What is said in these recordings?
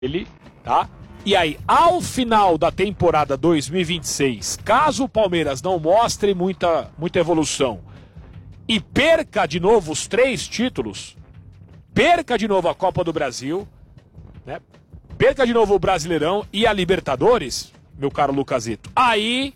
ele, tá? E aí, ao final da temporada 2026, caso o Palmeiras não mostre muita evolução e perca de novo os 3 títulos, perca de novo a Copa do Brasil, né? Perca de novo o Brasileirão e a Libertadores, meu caro Lucasito, aí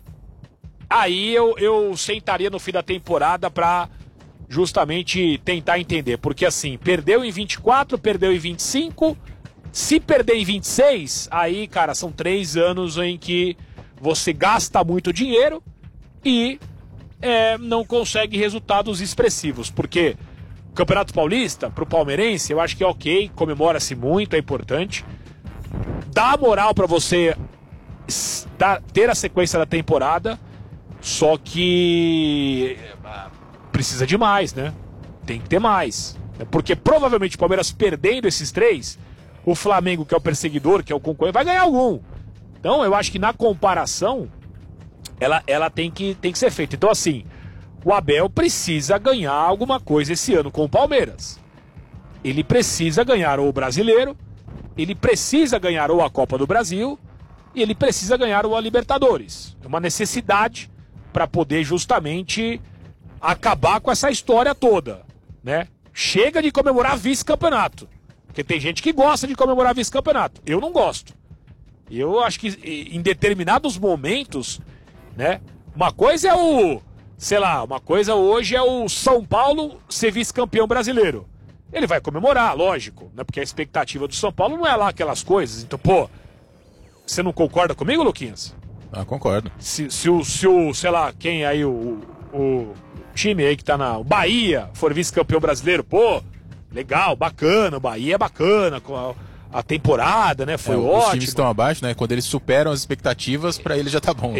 eu sentaria no fim da temporada pra justamente tentar entender, porque assim, perdeu em 24, perdeu em 25, se perder em 26, aí, cara, são 3 anos em que você gasta muito dinheiro e não consegue resultados expressivos, porque o Campeonato Paulista, pro palmeirense, eu acho que é ok, comemora-se muito, é importante, dá moral pra você ter a sequência da temporada, só que precisa de mais, né? Tem que ter mais. Porque provavelmente o Palmeiras perdendo esses 3, o Flamengo, que é o perseguidor, que é o concorrente, vai ganhar algum. Então eu acho que na comparação, ela tem que ser feita. Então assim, o Abel precisa ganhar alguma coisa esse ano com o Palmeiras. Ele precisa ganhar ou o Brasileiro, ele precisa ganhar ou a Copa do Brasil, e ele precisa ganhar ou a Libertadores. É uma necessidade para poder justamente acabar com essa história toda, né? Chega de comemorar vice-campeonato, porque tem gente que gosta de comemorar vice-campeonato. Eu não gosto. Eu acho que em determinados momentos, né? Uma coisa é uma coisa hoje é o São Paulo ser vice-campeão brasileiro. Ele vai comemorar, lógico, né? Porque a expectativa do São Paulo não é lá aquelas coisas. Então, pô, você não concorda comigo, Luquinhas? Ah, concordo. Se o sei lá, quem aí, o time aí que tá o Bahia for vice-campeão brasileiro, pô, legal, bacana, o Bahia é bacana, com a temporada, né, foi ótimo. Os times estão abaixo, né, quando eles superam as expectativas, pra ele já tá bom. Né?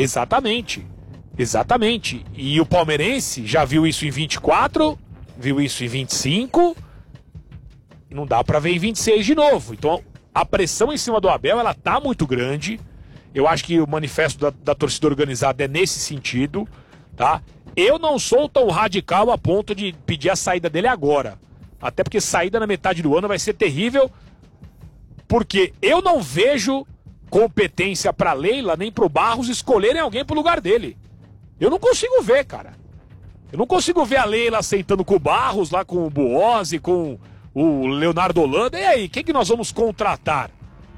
Exatamente. E o palmeirense já viu isso em 24, viu isso em 25, e não dá pra ver em 26 de novo. Então, a pressão em cima do Abel, ela tá muito grande. Eu acho que o manifesto da torcida organizada é nesse sentido, tá? Eu não sou tão radical a ponto de pedir a saída dele agora. Até porque saída na metade do ano vai ser terrível, porque eu não vejo competência pra Leila nem pro Barros escolherem alguém pro lugar dele. Eu não consigo ver, cara. Eu não consigo ver a Leila sentando com o Barros, lá com o Buozzi, com o Leonardo Holanda. E aí, quem que nós vamos contratar?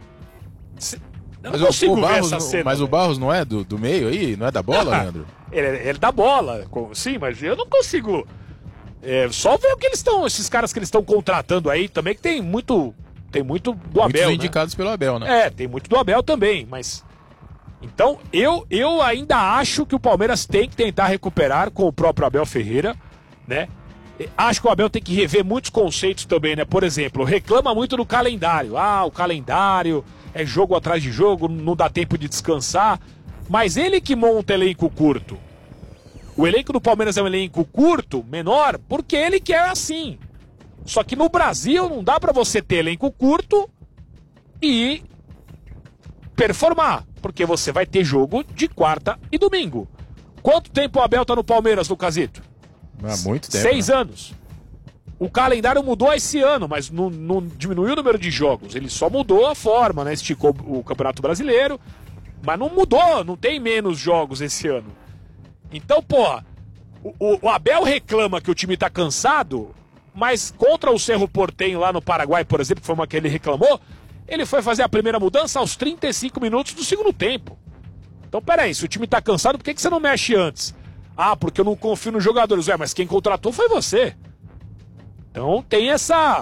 Eu não consigo ver essa cena. Mas o Barros não é do meio aí? Não é da bola, Leandro? Ele é da bola, sim, mas eu não consigo. Só ver o que eles estão, esses caras que eles estão contratando aí também, que tem muito do Abel. Muitos indicados pelo Abel, né? Tem muito do Abel também, mas. Então, eu ainda acho que o Palmeiras tem que tentar recuperar com o próprio Abel Ferreira, né? Acho que o Abel tem que rever muitos conceitos também, né? Por exemplo, reclama muito do calendário. O calendário é jogo atrás de jogo, não dá tempo de descansar. Mas ele que monta elenco curto. O elenco do Palmeiras é um elenco curto, menor, porque ele quer assim. Só que no Brasil não dá pra você ter elenco curto e performar, porque você vai ter jogo de quarta e domingo. Quanto tempo o Abel tá no Palmeiras, Lucasito? Há muito tempo. 6 anos. O calendário mudou esse ano, mas não diminuiu o número de jogos. Ele só mudou a forma, né? Esticou o Campeonato Brasileiro, mas não mudou, não tem menos jogos esse ano. Então, porra, o Abel reclama que o time tá cansado, mas contra o Cerro Porteño lá no Paraguai, por exemplo, que foi uma que ele reclamou, ele foi fazer a primeira mudança aos 35 minutos do segundo tempo. Então, peraí, se o time tá cansado, por que você não mexe antes? Porque eu não confio nos jogadores. Mas quem contratou foi você. Então tem essa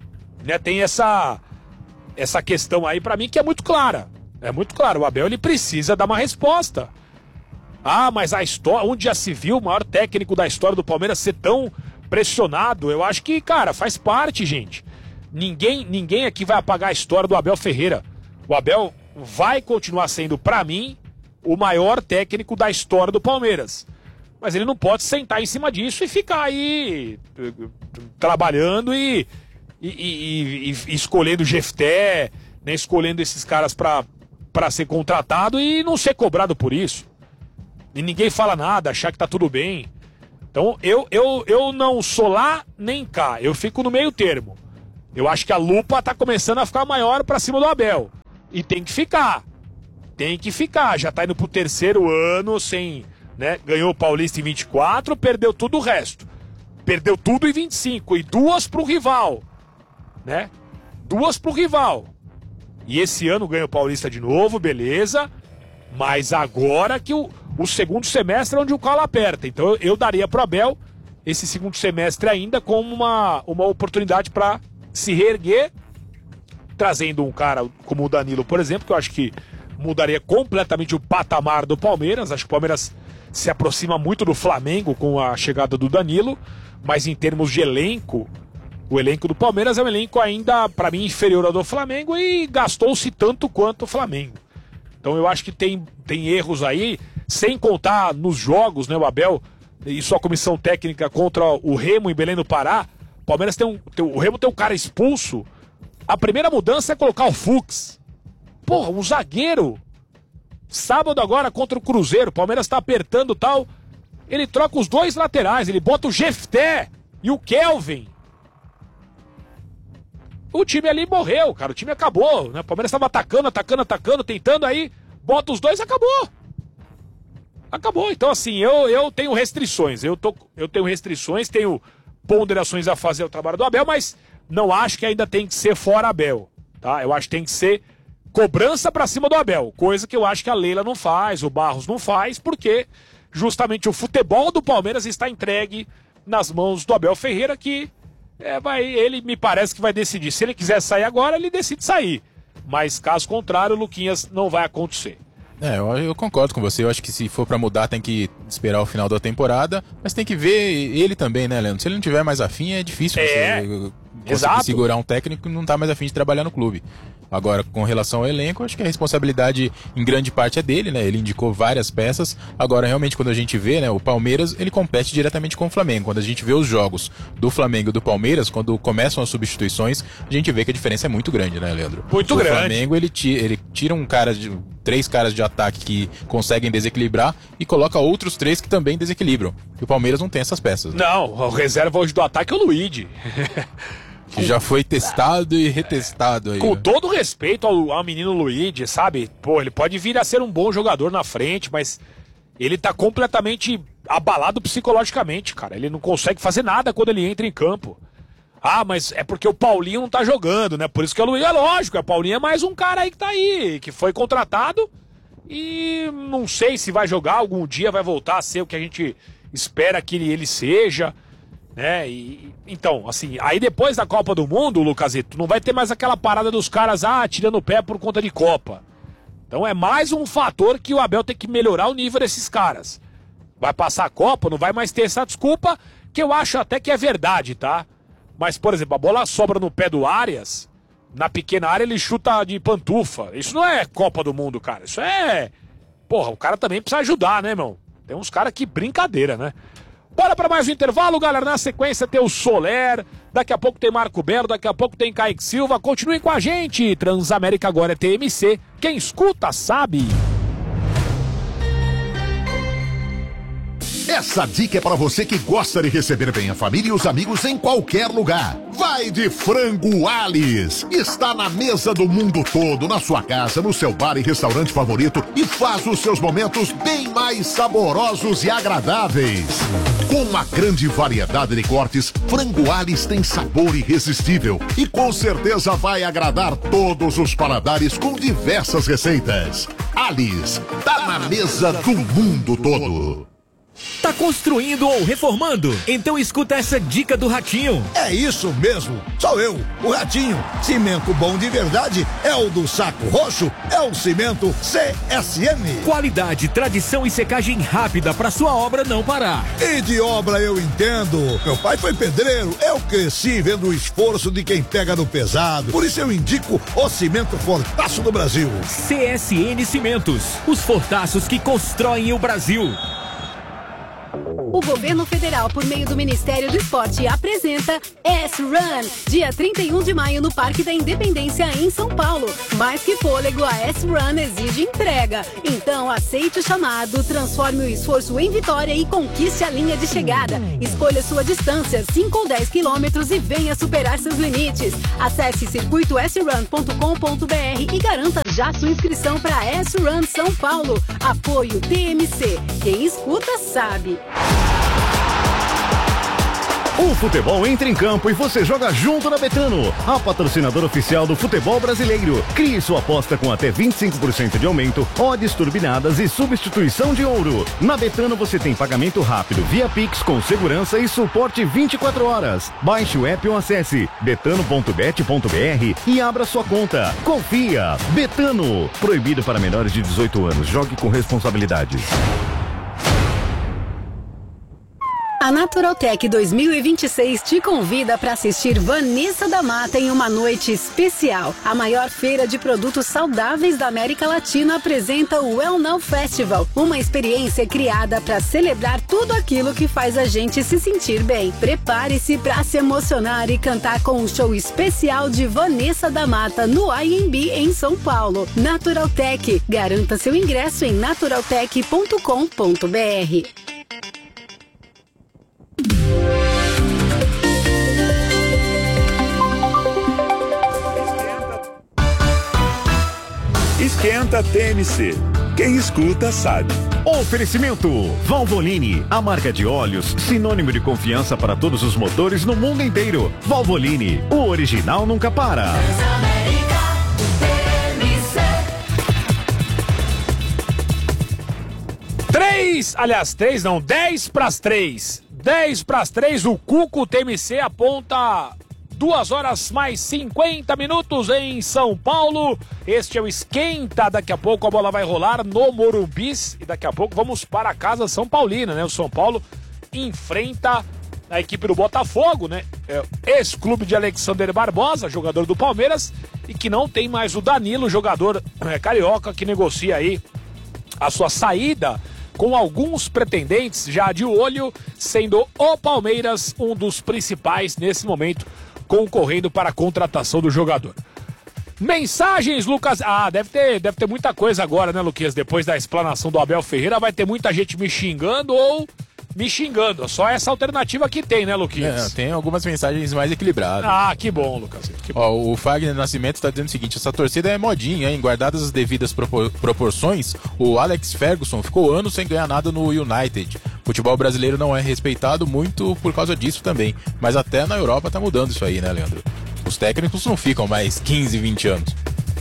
questão aí pra mim que é muito clara. É muito claro, o Abel ele precisa dar uma resposta. Mas a história, onde já se viu o maior técnico da história do Palmeiras ser tão pressionado, eu acho que, cara, faz parte, gente. Ninguém aqui vai apagar a história do Abel Ferreira. O Abel vai continuar sendo, pra mim, o maior técnico da história do Palmeiras. Mas ele não pode sentar em cima disso e ficar aí trabalhando e escolhendo Jefté, né, escolhendo esses caras pra ser contratado e não ser cobrado por isso. E ninguém fala nada, achar que tá tudo bem. Então eu não sou lá nem cá, eu fico no meio termo. Eu acho que a lupa tá começando a ficar maior pra cima do Abel. E tem que ficar. Tem que ficar. Já tá indo pro 3º ano sem, né? Ganhou o Paulista em 24, perdeu tudo o resto. Perdeu tudo em 25 e 2 pro rival, né? 2 pro rival. E esse ano ganha o Paulista de novo, beleza. Mas agora que o segundo semestre é onde o calo aperta. Então eu daria pro Abel esse segundo semestre ainda como uma oportunidade para se reerguer, trazendo um cara como o Danilo, por exemplo, que eu acho que mudaria completamente o patamar do Palmeiras. Acho que o Palmeiras se aproxima muito do Flamengo com a chegada do Danilo, mas em termos de elenco, o elenco do Palmeiras é um elenco ainda, para mim, inferior ao do Flamengo e gastou-se tanto quanto o Flamengo. Então eu acho que tem erros aí, sem contar nos jogos, né, o Abel e sua comissão técnica contra o Remo em Belém do Pará. O Palmeiras o Remo tem um cara expulso. A primeira mudança é colocar o Fux. Porra, um zagueiro. Sábado agora contra o Cruzeiro, o Palmeiras tá apertando e tal. Ele troca os 2 laterais, ele bota o Jefté e o Kelvin. O time ali morreu, cara, o time acabou, né? O Palmeiras tava atacando, tentando, aí bota os 2 e acabou. Acabou, então assim, eu tenho restrições, eu tenho restrições, tenho ponderações a fazer o trabalho do Abel, mas não acho que ainda tem que ser fora Abel, tá? Eu acho que tem que ser cobrança pra cima do Abel, coisa que eu acho que a Leila não faz, o Barros não faz, porque justamente o futebol do Palmeiras está entregue nas mãos do Abel Ferreira, que ele me parece que vai decidir. Se ele quiser sair agora, ele decide sair, mas caso contrário, o Luquinhas não vai acontecer. Eu concordo com você. Eu acho que se for pra mudar tem que esperar o final da temporada, mas tem que ver ele também, né, Leandro? Se ele não tiver mais afim, é difícil você conseguir segurar um técnico que não tá mais afim de trabalhar no clube. Agora, com relação ao elenco, acho que a responsabilidade em grande parte é dele, né? Ele indicou várias peças. Agora, realmente, quando a gente vê, né, o Palmeiras, ele compete diretamente com o Flamengo. Quando a gente vê os jogos do Flamengo e do Palmeiras, quando começam as substituições, a gente vê que a diferença é muito grande, né, Leandro? Muito grande. O Flamengo, ele tira 3 caras de ataque que conseguem desequilibrar e coloca outros 3 que também desequilibram. E o Palmeiras não tem essas peças. Né? Não, o reserva hoje do ataque é o Luigi. Que já foi testado e retestado aí. Com todo respeito ao menino Luigi, sabe? Pô, ele pode vir a ser um bom jogador na frente, mas ele tá completamente abalado psicologicamente, cara. Ele não consegue fazer nada quando ele entra em campo. Ah, mas é porque o Paulinho não tá jogando, né? Por isso que o Luigi, é lógico, o Paulinho é mais um cara aí que tá aí, que foi contratado e não sei se vai jogar, algum dia vai voltar a ser o que a gente espera que ele seja, né? Então, assim, aí depois da Copa do Mundo, Lucasito, não vai ter mais aquela parada dos caras, tirando o pé por conta de Copa. Então é mais um fator que o Abel tem que melhorar o nível desses caras. Vai passar a Copa, não vai mais ter essa desculpa, que eu acho até que é verdade, tá? Mas, por exemplo, a bola sobra no pé do Arias, na pequena área ele chuta de pantufa. Isso não é Copa do Mundo, cara. Isso é... Porra, o cara também precisa ajudar, né, irmão? Tem uns caras que brincadeira, né? Bora pra mais um intervalo, galera. Na sequência tem o Soler, daqui a pouco tem Marco Belo, daqui a pouco tem Kaique Silva. Continuem com a gente. Transamérica agora é TMC. Quem escuta sabe. Essa dica é para você que gosta de receber bem a família e os amigos em qualquer lugar. Vai de Frango Alice. Está na mesa do mundo todo, na sua casa, no seu bar e restaurante favorito e faz os seus momentos bem mais saborosos e agradáveis. Com uma grande variedade de cortes, Frango Alice tem sabor irresistível e com certeza vai agradar todos os paladares com diversas receitas. Alice, tá na mesa do mundo todo. Tá construindo ou reformando? Então escuta essa dica do Ratinho. É isso mesmo, sou eu, o Ratinho. Cimento bom de verdade é o do Saco Roxo, é o cimento CSN. Qualidade, tradição e secagem rápida pra sua obra não parar. E de obra eu entendo. Meu pai foi pedreiro, eu cresci vendo o esforço de quem pega no pesado. Por isso eu indico o cimento Fortaço do Brasil. CSN Cimentos, os fortaços que constroem o Brasil. O governo federal, por meio do Ministério do Esporte, apresenta S-Run, dia 31 de maio no Parque da Independência, em São Paulo. Mais que fôlego, a S-Run exige entrega. Então, aceite o chamado, transforme o esforço em vitória e conquiste a linha de chegada. Escolha sua distância, 5 ou 10 quilômetros, e venha superar seus limites. Acesse circuitosrun.com.br e garanta já sua inscrição para S-Run São Paulo. Apoio TMC. Quem escuta sabe. O futebol entra em campo e você joga junto na Betano, a patrocinadora oficial do futebol brasileiro. Crie sua aposta com até 25% de aumento, odds turbinadas e substituição de ouro. Na Betano você tem pagamento rápido via Pix com segurança e suporte 24 horas. Baixe o app ou acesse betano.bet.br e abra sua conta. Confia! Betano. Proibido para menores de 18 anos. Jogue com responsabilidade. A Naturaltech 2026 te convida para assistir Vanessa da Mata em uma noite especial. A maior feira de produtos saudáveis da América Latina apresenta o Well Now Festival, uma experiência criada para celebrar tudo aquilo que faz a gente se sentir bem. Prepare-se para se emocionar e cantar com um show especial de Vanessa da Mata no IMB em São Paulo. Naturaltech, garanta seu ingresso em naturaltech.com.br. Esquenta TMC. Quem escuta sabe. Oferecimento Valvoline, a marca de óleos sinônimo de confiança para todos os motores no mundo inteiro. Valvoline, o original nunca para. Três não, 10 para as 3. 10 para as 3, o Cuco TMC aponta 2 horas mais 50 minutos em São Paulo. Este é o Esquenta. Daqui a pouco a bola vai rolar no Morumbi e daqui a pouco vamos para a casa São Paulina, né? O São Paulo enfrenta a equipe do Botafogo, né? Ex-clube de Alexander Barbosa, jogador do Palmeiras, e que não tem mais o Danilo, jogador carioca, que negocia aí a sua saída com alguns pretendentes já de olho, sendo o Palmeiras um dos principais nesse momento, concorrendo para a contratação do jogador. Mensagens, Lucas. Deve ter muita coisa agora, né, Luquinhas? Depois da explanação do Abel Ferreira, vai ter muita gente me xingando ou me xingando. Só essa alternativa que tem, né, Luquinhas? Tem algumas mensagens mais equilibradas. Que bom, Lucas. Que bom. O Fagner Nascimento está dizendo o seguinte: essa torcida é modinha, hein? Guardadas as devidas proporções, o Alex Ferguson ficou anos sem ganhar nada no United. Futebol brasileiro não é respeitado muito por causa disso também. Mas até na Europa tá mudando isso aí, né, Leandro? Os técnicos não ficam mais 15, 20 anos.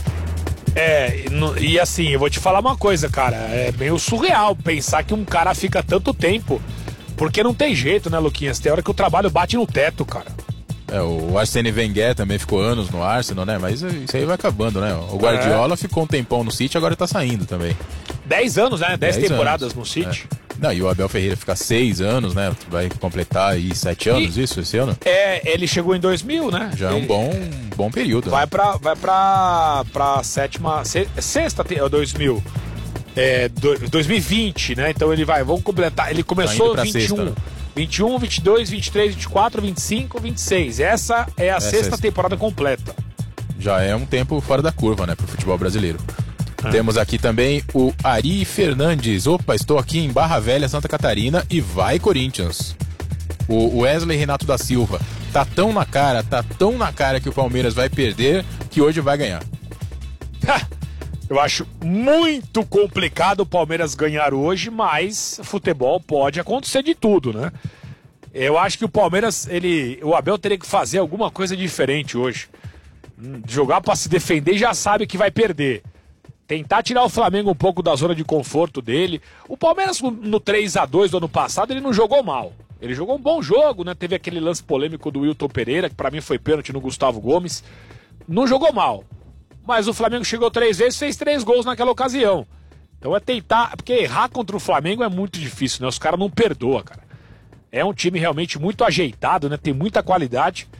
E assim, eu vou te falar uma coisa, cara. É meio surreal pensar que um cara fica tanto tempo. Porque não tem jeito, né, Luquinhas? Tem hora que o trabalho bate no teto, cara. O Arsene Wenger também ficou anos no Arsenal, né? Mas isso aí vai acabando, né? O Guardiola ficou um tempão no City, agora tá saindo também. 10 anos, né? 10 temporadas no City. Não, e o Abel Ferreira fica 6 anos, né? Vai completar aí 7 anos, isso, esse ano? Ele chegou em 2000, né? Já é um bom período. Vai pra sexta, 2000. 2020, né? Então vamos completar. Ele começou 21, 22, 23, 24, 25, 26. Essa é a sexta temporada completa. Já é um tempo fora da curva, né, pro futebol brasileiro. Temos aqui também o Ari Fernandes. Opa, estou aqui em Barra Velha, Santa Catarina, e vai Corinthians. O Wesley Renato da Silva. Tá tão na cara que o Palmeiras vai perder, que hoje vai ganhar. Eu acho muito complicado o Palmeiras ganhar hoje, mas futebol pode acontecer de tudo, né? Eu acho que o Palmeiras, o Abel teria que fazer alguma coisa diferente hoje. Jogar para se defender, já sabe que vai perder. Tentar tirar o Flamengo um pouco da zona de conforto dele. O Palmeiras no 3-2 do ano passado, ele não jogou mal. Ele jogou um bom jogo, né? Teve aquele lance polêmico do Wilton Pereira, que para mim foi pênalti no Gustavo Gomes. Não jogou mal. Mas o Flamengo chegou 3 vezes e fez 3 gols naquela ocasião. Então é tentar... Porque errar contra o Flamengo é muito difícil, né? Os caras não perdoam, cara. É um time realmente muito ajeitado, né? Tem muita qualidade.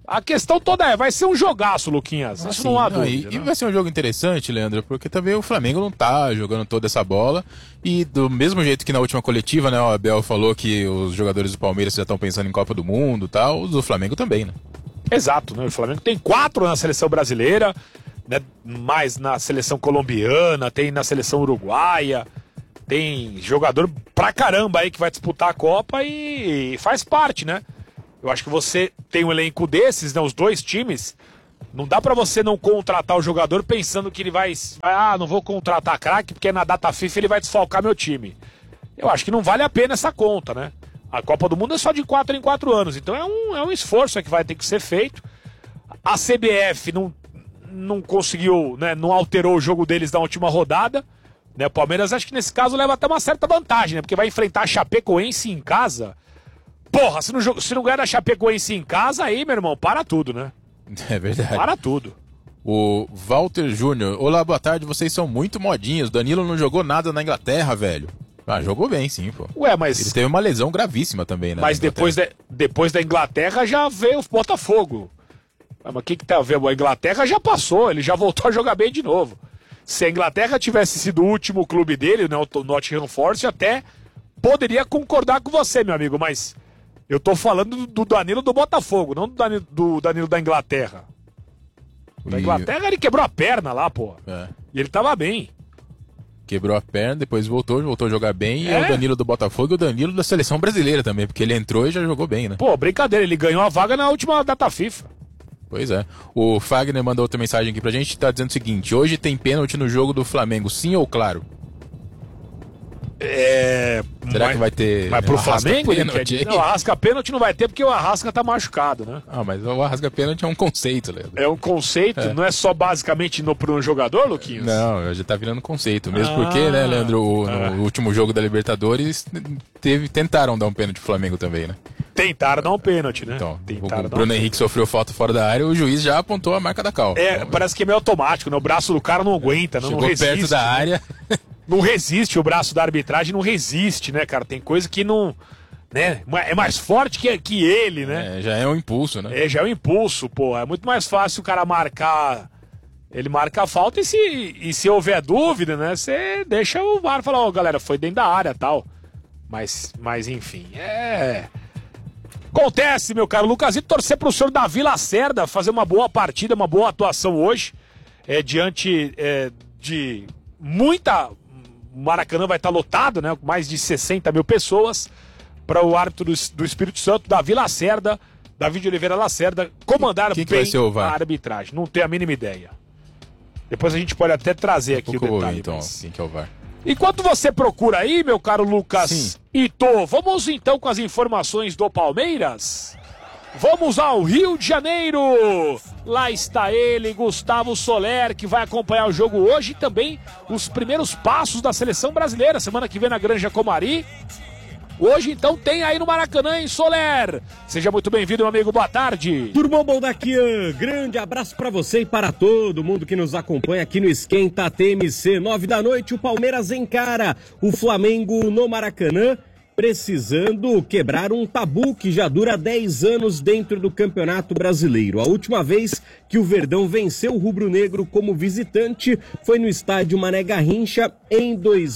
A questão toda vai ser um jogaço, Luquinhas. Isso não há dúvida. E vai ser um jogo interessante, Leandro, porque também o Flamengo não tá jogando toda essa bola. E do mesmo jeito que na última coletiva, né, o Abel falou que os jogadores do Palmeiras já estão pensando em Copa do Mundo e tal, os do Flamengo também, né? Exato, né? O Flamengo tem 4 na seleção brasileira, né? Mais na seleção colombiana, tem na seleção uruguaia, tem jogador pra caramba aí que vai disputar a Copa e faz parte, né? Eu acho que você tem um elenco desses, né? Os 2 times. Não dá pra você não contratar o jogador pensando que ele vai... não vou contratar craque porque na data FIFA ele vai desfalcar meu time. Eu acho que não vale a pena essa conta, né? A Copa do Mundo é só de 4 em 4 anos. Então é um esforço que vai ter que ser feito. A CBF não conseguiu, né? Não alterou o jogo deles na última rodada. Né? O Palmeiras acho que nesse caso leva até uma certa vantagem, né? Porque vai enfrentar a Chapecoense em casa... Porra, se não ganhar da Chapecoense em casa, aí, meu irmão, para tudo, né? É verdade. Para tudo. O Walter Júnior. Olá, boa tarde, vocês são muito modinhos. Danilo não jogou nada na Inglaterra, velho. Jogou bem, sim, pô. Ué, mas... Ele teve uma lesão gravíssima também, né? Mas depois da Inglaterra já veio o Botafogo. Mas o que tá a ver? A Inglaterra já passou, ele já voltou a jogar bem de novo. Se a Inglaterra tivesse sido o último clube dele, né, o Nottingham Forest, até poderia concordar com você, meu amigo, mas... Eu tô falando do Danilo do Botafogo, não do Danilo da Inglaterra. Da Inglaterra ele quebrou a perna lá, pô. E ele tava bem. Quebrou a perna, depois voltou a jogar bem. E é o Danilo do Botafogo e o Danilo da seleção brasileira também, porque ele entrou e já jogou bem, né? Pô, brincadeira, ele ganhou a vaga na última data FIFA. Pois é. O Fagner mandou outra mensagem aqui pra gente, tá dizendo o seguinte: hoje tem pênalti no jogo do Flamengo, sim ou claro? Será que vai ter? Mas pro Flamengo ele quer dizer? Não, Arrasca pênalti não vai ter porque o Arrasca tá machucado, né? Mas o Arrasca pênalti é um conceito, Leandro. É um conceito, não é só basicamente pro um jogador, Luquinhos? Não, já tá virando conceito. Mesmo porque, né, Leandro, no último jogo da Libertadores tentaram dar um pênalti pro Flamengo também, né? Tentaram dar um pênalti, né? Então, o Bruno Henrique sofreu falta fora da área, o juiz já apontou a marca da cal. Parece que é meio automático, né? O braço do cara não aguenta, não resiste. Chegou perto da área... Não resiste, o braço da arbitragem não resiste, né, cara? Tem coisa que não... né? É mais forte que ele, né? Já é um impulso, né? Já é um impulso, pô. É muito mais fácil o cara marcar... Ele marca a falta e se houver dúvida, né? Você deixa o VAR falar, galera, foi dentro da área e tal. Mas enfim, Acontece, meu caro Lucasito, torcer pro senhor Davi Lacerda fazer uma boa partida, uma boa atuação hoje. Diante de muita... O Maracanã vai estar lotado, né? Com mais de 60 mil pessoas. Para o árbitro do Espírito Santo, Davi Lacerda, Davi de Oliveira Lacerda, comandar bem a arbitragem. Não tenho a mínima ideia. Depois a gente pode até trazer aqui o detalhe. Então, quem que é o VAR? Enquanto você procura aí, meu caro Lucas Ito, vamos então com as informações do Palmeiras? Vamos ao Rio de Janeiro. Lá está ele, Gustavo Soler, que vai acompanhar o jogo hoje e também os primeiros passos da seleção brasileira. Semana que vem na Granja Comari. Hoje, então, tem aí no Maracanã, hein, Soler? Seja muito bem-vindo, meu amigo. Boa tarde. Turmão bom daqui, grande abraço pra você e para todo mundo que nos acompanha aqui no Esquenta TMC. 9 da noite, o Palmeiras encara o Flamengo no Maracanã, precisando quebrar um tabu que já dura 10 anos dentro do Campeonato Brasileiro. A última vez que o Verdão venceu o rubro-negro como visitante foi no estádio Mané Garrincha em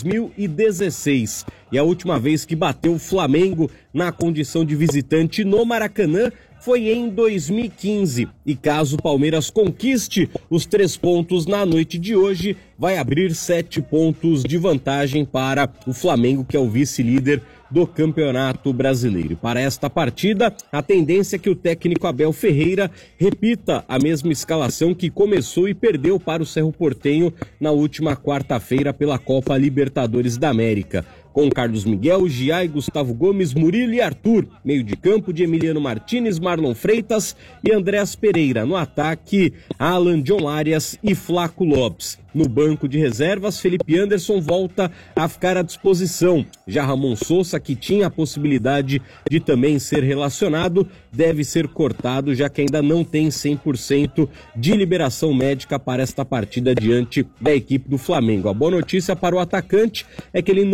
2016. E a última vez que bateu o Flamengo na condição de visitante no Maracanã foi em 2015. E caso o Palmeiras conquiste os 3 pontos na noite de hoje, vai abrir 7 pontos de vantagem para o Flamengo, que é o vice-líder do Campeonato Brasileiro. Para esta partida, a tendência é que o técnico Abel Ferreira repita a mesma escalação que começou e perdeu para o Cerro Porteño na última quarta-feira pela Copa Libertadores da América. Com Carlos Miguel, Giai, Gustavo Gomes, Murilo e Arthur. Meio de campo de Emiliano Martínez, Marlon Freitas e Andréas Pereira. No ataque, Alan John Arias e Flaco Lopes. No banco de reservas, Felipe Anderson volta a ficar à disposição. Já Ramon Sousa, que tinha a possibilidade de também ser relacionado, deve ser cortado, já que ainda não tem 100% de liberação médica para esta partida diante da equipe do Flamengo. A boa notícia para o atacante é que ele não vai perder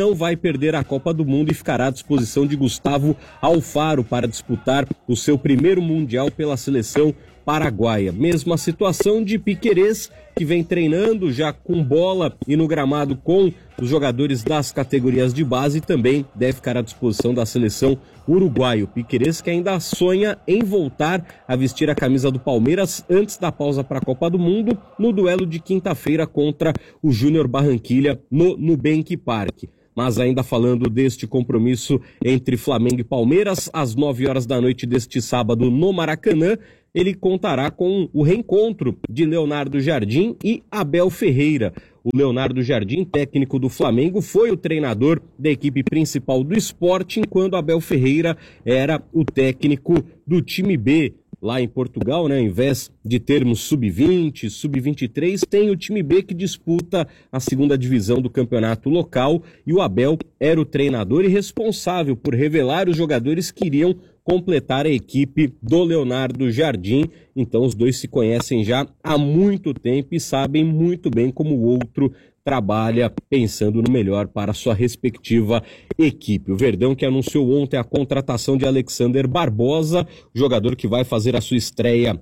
perder a Copa do Mundo e ficará à disposição de Gustavo Alfaro para disputar o seu primeiro Mundial pela seleção paraguaia. Mesma situação de Piquerez, que vem treinando já com bola e no gramado com os jogadores das categorias de base, e também deve ficar à disposição da seleção uruguaia. Piquerez que ainda sonha em voltar a vestir a camisa do Palmeiras antes da pausa para a Copa do Mundo, no duelo de quinta-feira contra o Júnior Barranquilla no Nubank Park. Mas ainda falando deste compromisso entre Flamengo e Palmeiras, às 9 horas da noite deste sábado no Maracanã, ele contará com o reencontro de Leonardo Jardim e Abel Ferreira. O Leonardo Jardim, técnico do Flamengo, foi o treinador da equipe principal do Sport, enquanto Abel Ferreira era o técnico do time B. Lá em Portugal, né, ao invés de termos sub-20, sub-23, tem o time B que disputa a segunda divisão do campeonato local, e o Abel era o treinador e responsável por revelar os jogadores que iriam completar a equipe do Leonardo Jardim. Então os dois se conhecem já há muito tempo e sabem muito bem como o outro trabalha, pensando no melhor para a sua respectiva equipe. O Verdão que anunciou ontem a contratação de Alexander Barbosa, jogador que vai fazer a sua estreia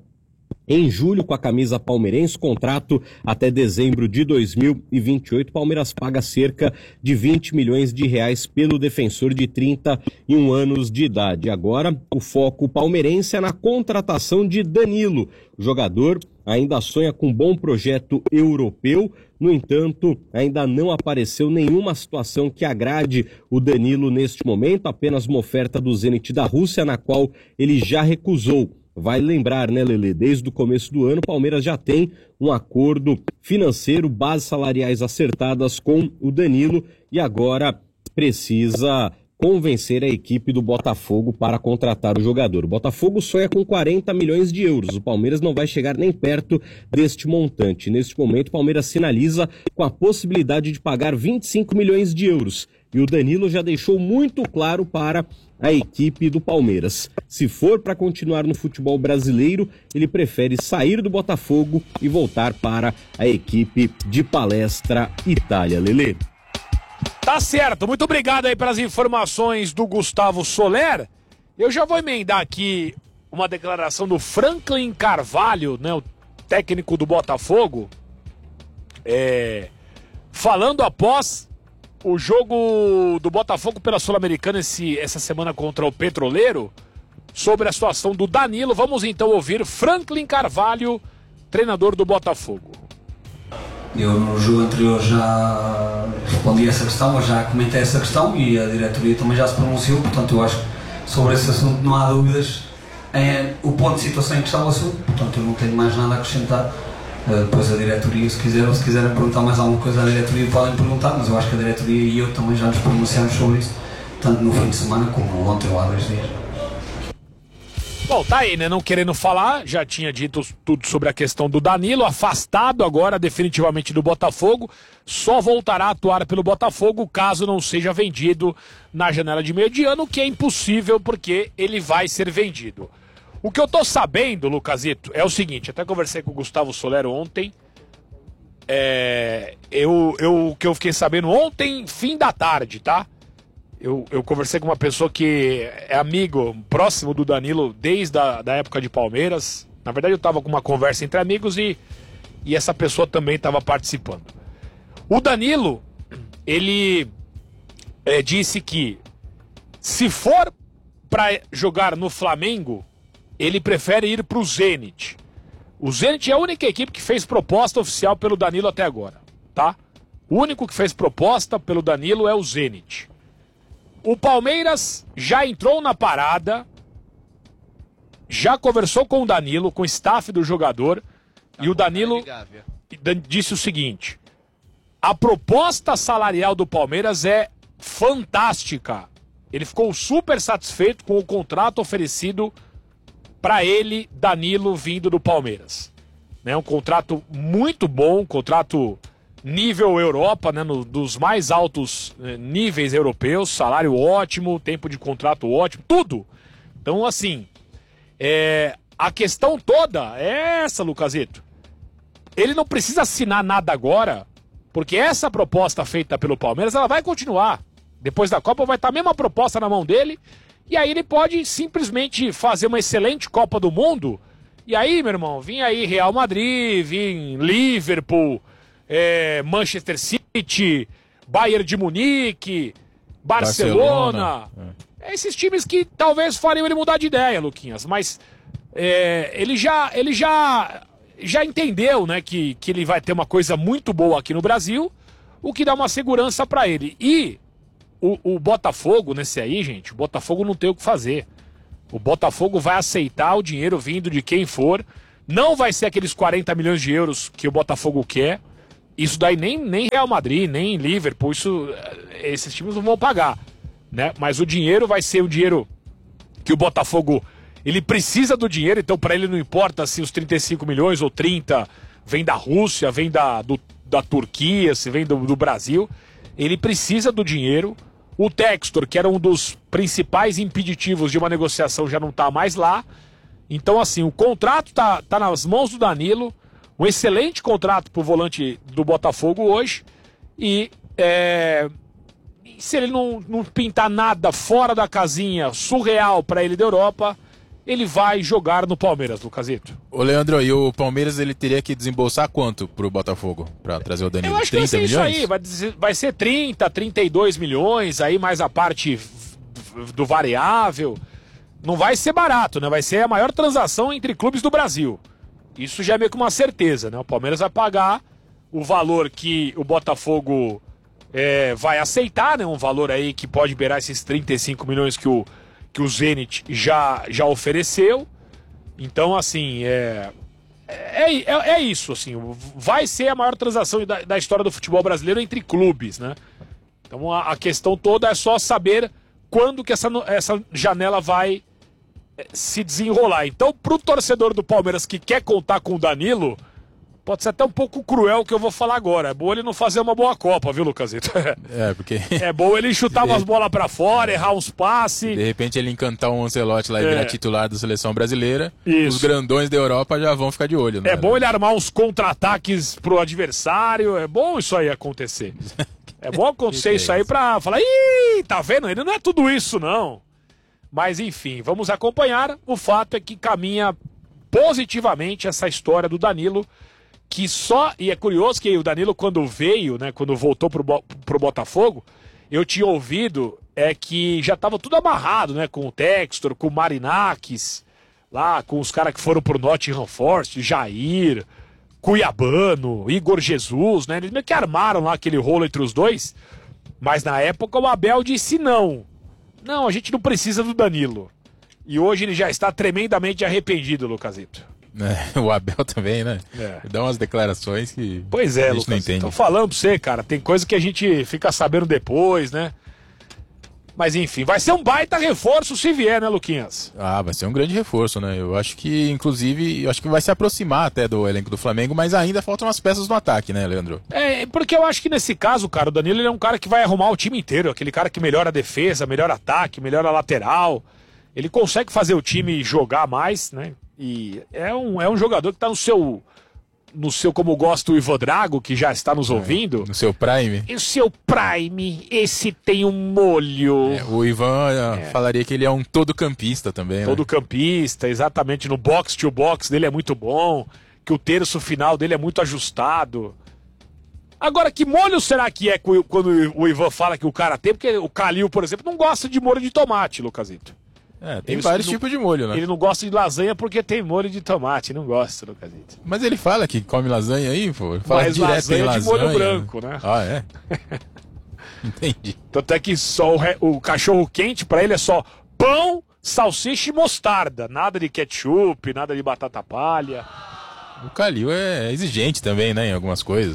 em julho com a camisa palmeirense, contrato até dezembro de 2028. Palmeiras paga cerca de 20 milhões de reais pelo defensor de 31 anos de idade. Agora, o foco palmeirense é na contratação de Danilo. O jogador ainda sonha com um bom projeto europeu, no entanto, ainda não apareceu nenhuma situação que agrade o Danilo neste momento, apenas uma oferta do Zenit da Rússia, na qual ele já recusou. Vai lembrar, né, Lelê? Desde o começo do ano, o Palmeiras já tem um acordo financeiro, bases salariais acertadas com o Danilo, e agora precisa convencer a equipe do Botafogo para contratar o jogador. O Botafogo sonha com 40 milhões de euros. O Palmeiras não vai chegar nem perto deste montante. Neste momento, o Palmeiras sinaliza com a possibilidade de pagar 25 milhões de euros. E o Danilo já deixou muito claro para a equipe do Palmeiras: se for para continuar no futebol brasileiro, ele prefere sair do Botafogo e voltar para a equipe de Palestra Itália. Lelê. Tá certo, muito obrigado aí pelas informações do Gustavo Soler. Eu já vou emendar aqui uma declaração do Franklin Carvalho, né, o técnico do Botafogo, falando após o jogo do Botafogo pela Sul-Americana essa semana contra o Petroleiro, sobre a situação do Danilo. Vamos então ouvir Franklin Carvalho, treinador do Botafogo. Eu no jogo anterior já respondi a essa questão, eu já comentei essa questão e a diretoria também já se pronunciou, portanto eu acho que sobre esse assunto não há dúvidas. É o ponto de situação em que está o assunto, portanto eu não tenho mais nada a acrescentar. Depois a diretoria, se quiserem perguntar mais alguma coisa à diretoria, podem perguntar, mas eu acho que a diretoria e eu também já nos pronunciamos sobre isso, tanto no fim de semana como ontem ou há 2 dias. Bom, tá aí, né? Não querendo falar, já tinha dito tudo sobre a questão do Danilo, afastado agora definitivamente do Botafogo, só voltará a atuar pelo Botafogo caso não seja vendido na janela de meio de ano, que é impossível porque ele vai ser vendido. O que eu tô sabendo, Lucasito, é o seguinte: até conversei com o Gustavo Soler ontem. O que eu fiquei sabendo ontem, fim da tarde, tá? Eu conversei com uma pessoa que é amigo, próximo do Danilo desde da época de Palmeiras. Na verdade, eu tava com uma conversa entre amigos e essa pessoa também estava participando. O Danilo, ele disse que se for para jogar no Flamengo, ele prefere ir para o Zenit. O Zenit é a única equipe que fez proposta oficial pelo Danilo até agora, tá? O único que fez proposta pelo Danilo é o Zenit. O Palmeiras já entrou na parada, já conversou com o Danilo, com o staff do jogador, e o Danilo disse o seguinte: a proposta salarial do Palmeiras é fantástica. Ele ficou super satisfeito com o contrato oferecido para ele, Danilo, vindo do Palmeiras. Né, um contrato muito bom, um contrato nível Europa, né, dos mais altos níveis europeus, salário ótimo, tempo de contrato ótimo, tudo. Então, assim, a questão toda é essa, Lucasito. Ele não precisa assinar nada agora, porque essa proposta feita pelo Palmeiras, ela vai continuar. Depois da Copa vai estar a mesma proposta na mão dele, e aí ele pode simplesmente fazer uma excelente Copa do Mundo, e aí, meu irmão, vem aí Real Madrid, vem Liverpool, Manchester City, Bayern de Munique, Barcelona. Esses times que talvez fariam ele mudar de ideia, Luquinhas, mas ele já entendeu, né, que ele vai ter uma coisa muito boa aqui no Brasil, o que dá uma segurança para ele. E o Botafogo, nesse aí, gente, o Botafogo não tem o que fazer. O Botafogo vai aceitar o dinheiro vindo de quem for. Não vai ser aqueles 40 milhões de euros que o Botafogo quer. Isso daí nem Real Madrid, nem Liverpool, esses times não vão pagar, né? Mas o dinheiro vai ser o dinheiro que o Botafogo, ele precisa do dinheiro, então para ele não importa se os 35 milhões ou 30 vem da Rússia, vem da Turquia, se vem do Brasil, ele precisa do dinheiro. O Textor, que era um dos principais impeditivos de uma negociação, já não está mais lá. Então, assim, o contrato tá nas mãos do Danilo, um excelente contrato pro volante do Botafogo hoje, e se ele não pintar nada fora da casinha surreal para ele da Europa, ele vai jogar no Palmeiras, Lucasito. Ô Leandro, e o Palmeiras ele teria que desembolsar quanto pro Botafogo para trazer o Danilo? Eu acho que vai ser milhões? Isso aí, vai ser 30, 32 milhões, aí mais a parte do variável. Não vai ser barato, né? Vai ser a maior transação entre clubes do Brasil. Isso já é meio que uma certeza, né? O Palmeiras vai pagar o valor que o Botafogo vai aceitar, né? Um valor aí que pode beirar esses 35 milhões que o Zenit já ofereceu. Então, assim, é isso, assim, vai ser a maior transação da história do futebol brasileiro entre clubes, né? Então a questão toda é só saber quando que essa janela vai se desenrolar. Então, pro torcedor do Palmeiras que quer contar com o Danilo, pode ser até um pouco cruel o que eu vou falar agora. É bom ele não fazer uma boa Copa, viu, Lucasito? Porque... É bom ele chutar umas bolas pra fora, errar uns passes. De repente ele encantar um Ancelotti lá e virar titular da seleção brasileira. Isso. Os grandões da Europa já vão ficar de olho, né? É bom ele armar uns contra-ataques pro adversário. É bom isso aí acontecer. É bom acontecer isso aí pra falar, ih, tá vendo? Ele não é tudo isso, não. Mas enfim, vamos acompanhar. O fato é que caminha positivamente essa história do Danilo, que só, e é curioso que o Danilo quando veio, né, quando voltou pro Botafogo, eu tinha ouvido que já estava tudo amarrado, né, com o Textor, com o Marinakis, lá com os caras que foram pro Nottingham Forest, Jair, Cuiabano, Igor Jesus, né, eles meio que armaram lá aquele rolo entre os dois, mas na época o Abel disse não, a gente não precisa do Danilo, e hoje ele já está tremendamente arrependido, Lucasito. O Abel também, né? Dá umas declarações que pois é, a gente Lucas, não entende. Tô falando pra você, cara, tem coisa que a gente fica sabendo depois, né? Mas enfim, vai ser um baita reforço se vier, né, Luquinhas? Vai ser um grande reforço, né? Eu acho que, inclusive, vai se aproximar até do elenco do Flamengo, mas ainda faltam umas peças no ataque, né, Leandro? Porque eu acho que nesse caso, cara, o Danilo ele é um cara que vai arrumar o time inteiro, aquele cara que melhora a defesa, melhora ataque, melhora a lateral. Ele consegue fazer o time jogar mais, né? E é um jogador que está no seu, como gosta o Ivan Drago, que já está nos ouvindo. No seu prime. O seu prime, esse tem um molho. O Ivan falaria que ele é um todo-campista também, Todo-campista, exatamente. No box-to-box dele é muito bom, que o terço final dele é muito ajustado. Agora, que molho será que é quando o Ivan fala que o cara tem? Porque o Calil, por exemplo, não gosta de molho de tomate, Lucasito. Tem vários tipos de molho, né? Ele não gosta de lasanha porque tem molho de tomate, não gosta, Lucasito. Mas ele fala que come lasanha aí, pô. Ele fala mas direto lasanha em lasanha. De molho branco, né? É? Entendi. Tanto é que só o cachorro quente pra ele é só pão, salsicha e mostarda. Nada de ketchup, nada de batata palha. O Calil é exigente também, né, em algumas coisas.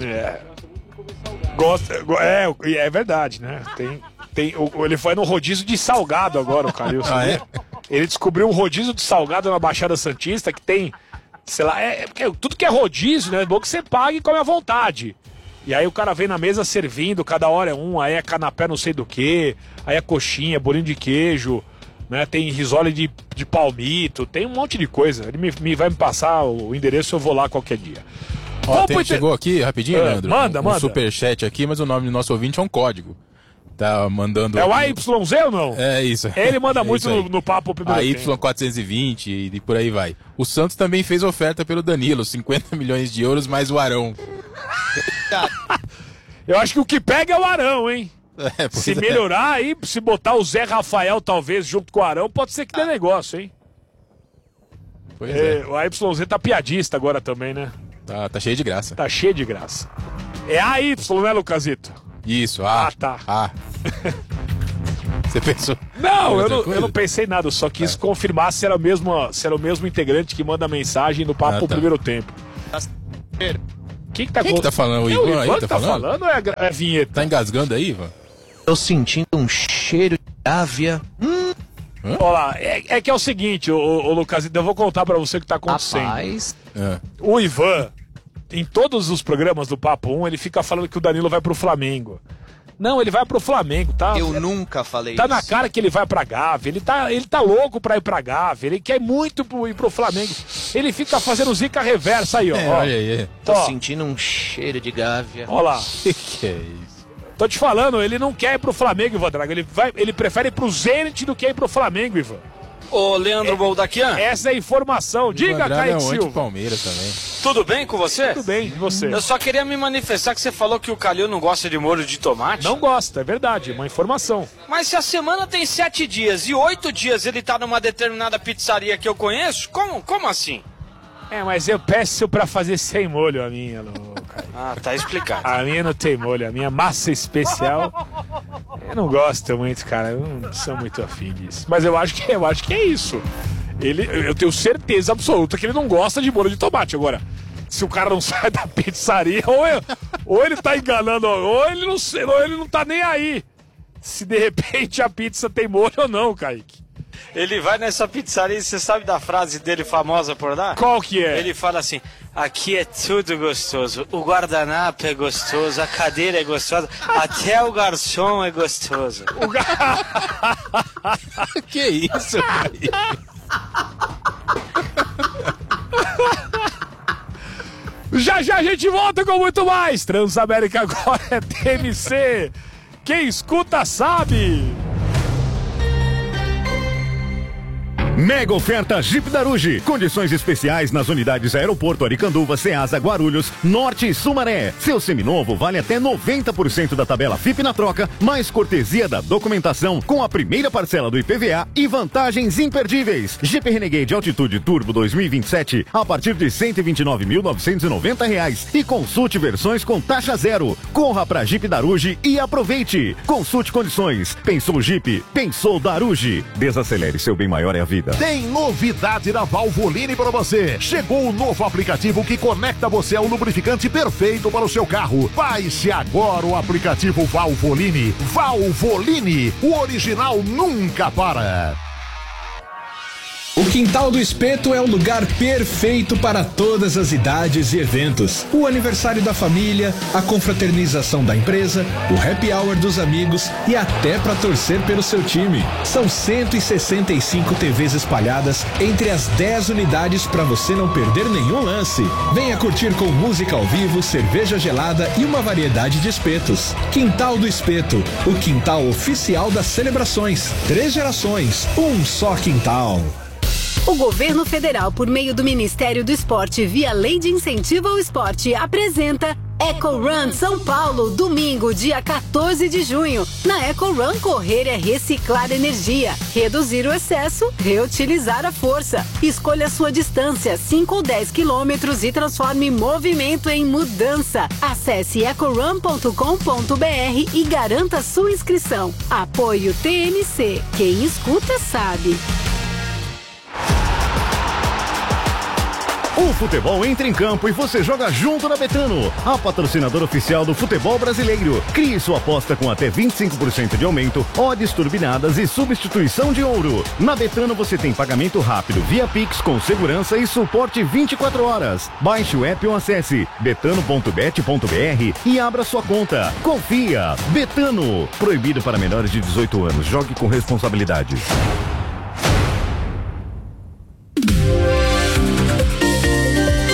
É verdade, né? Ele foi no rodízio de salgado agora, o Calil. Ele descobriu um rodízio de salgado na Baixada Santista que tem, sei lá, tudo que é rodízio, né? É bom que você pague e come à vontade. E aí o cara vem na mesa servindo, cada hora é um, aí é canapé não sei do que, aí é coxinha, bolinho de queijo, né? Tem risole de palmito, tem um monte de coisa. Ele vai me passar o endereço, eu vou lá qualquer dia. Chegou aqui rapidinho, Leandro. Manda. Um superchat aqui, mas o nome do nosso ouvinte é um código. tá mandando... É o AYZ ou não? É isso. Ele manda muito isso no papo primeiro tempo. A Y420 e por aí vai. O Santos também fez oferta pelo Danilo, 50 milhões de euros mais o Arão. Eu acho que o que pega é o Arão, hein? Se É. melhorar aí, se botar o Zé Rafael talvez junto com o Arão, pode ser que dê negócio, hein? Pois é. O AYZ tá piadista agora também, né? Tá cheio de graça. Tá cheio de graça. É AY, né, Lucasito? Isso, tá. Você pensou? Não, eu não pensei nada, eu só quis confirmar se era o mesmo integrante que manda mensagem no papo primeiro tempo. Quem que tá falando? O Ivan, Ivan aí tá falando ou é a vinheta? Tá engasgando aí, Ivan? Tô sentindo um cheiro de gávea. Olha lá, é que é o seguinte, ô Lucasito, eu vou contar pra você o que tá acontecendo. Rapaz. O Ivan, em todos os programas do Papo 1, ele fica falando que o Danilo vai pro Flamengo. Não, ele vai pro Flamengo, tá? Eu nunca falei tá isso. Tá na cara que ele vai pra Gávea, ele tá louco pra ir pra Gávea, ele quer muito ir pro Flamengo. Ele fica fazendo zica reversa aí, ó. Olha aí. Tô sentindo um cheiro de gávea. Olha lá. Que é isso? Tô te falando, ele não quer ir pro Flamengo, Ivan Drago. Ele prefere ir pro Zenit do que ir pro Flamengo, Ivan. Ô, Leandro Boldaquian. Essa é a informação. Diga, Kaique Silva. Palmeiras também. Tudo bem com você? Tudo bem, e você? Eu só queria me manifestar que você falou que o Calil não gosta de molho de tomate. Não gosta, é verdade, uma informação. Mas se a semana tem 7 dias e 8 dias ele tá numa determinada pizzaria que eu conheço, como assim? Mas eu peço pra fazer sem molho a minha, Lucas. Tá explicado. A minha não tem molho, a minha massa especial. Eu não gosto muito, cara. Eu não sou muito afim disso. Mas eu acho que é isso. Eu tenho certeza absoluta que ele não gosta de molho de tomate. Agora, se o cara não sai da pizzaria, ou ele tá enganando, ou ele não tá nem aí. Se de repente a pizza tem molho ou não, Kaique. Ele vai nessa pizzaria e você sabe da frase dele famosa por lá? Qual que é? Ele fala assim, aqui é tudo gostoso, o guardanapo é gostoso, a cadeira é gostosa, até o garçom é gostoso. Que isso, cara? Já a gente volta com muito mais. Transamérica agora é TMC. Quem escuta sabe. Mega oferta Jeep Daruge. Condições especiais nas unidades Aeroporto Aricanduva, Ceasa, Guarulhos, Norte e Sumaré. Seu seminovo vale até 90% da tabela FIP na troca, mais cortesia da documentação com a primeira parcela do IPVA e vantagens imperdíveis. Jeep Renegade Altitude Turbo 2027 a partir de R$ 129.990 e consulte versões com taxa zero. Corra pra Jeep Daruge e aproveite. Consulte condições. Pensou Jeep? Pensou Daruge. Desacelere, seu bem maior é a vida. Tem novidade da Valvoline para você. Chegou o novo aplicativo que conecta você ao lubrificante perfeito para o seu carro. Baixe agora o aplicativo Valvoline. Valvoline, o original nunca para. O Quintal do Espeto é o lugar perfeito para todas as idades e eventos. O aniversário da família, a confraternização da empresa, o happy hour dos amigos e até para torcer pelo seu time. São 165 TVs espalhadas entre as 10 unidades para você não perder nenhum lance. Venha curtir com música ao vivo, cerveja gelada e uma variedade de espetos. Quintal do Espeto, o quintal oficial das celebrações. 3 gerações, um só quintal. O governo federal, por meio do Ministério do Esporte, via Lei de Incentivo ao Esporte, apresenta Eco Run São Paulo, domingo, dia 14 de junho. Na Eco Run, correr é reciclar energia, reduzir o excesso, reutilizar a força. Escolha sua distância, 5 ou 10 quilômetros e transforme movimento em mudança. Acesse ecorun.com.br e garanta sua inscrição. Apoio TMC. Quem escuta sabe. O futebol entra em campo e você joga junto na Betano, a patrocinadora oficial do futebol brasileiro. Crie sua aposta com até 25% de aumento, odds turbinadas e substituição de ouro. Na Betano você tem pagamento rápido via Pix com segurança e suporte 24 horas. Baixe o app ou acesse betano.bet.br e abra sua conta. Confia! Betano. Proibido para menores de 18 anos. Jogue com responsabilidade.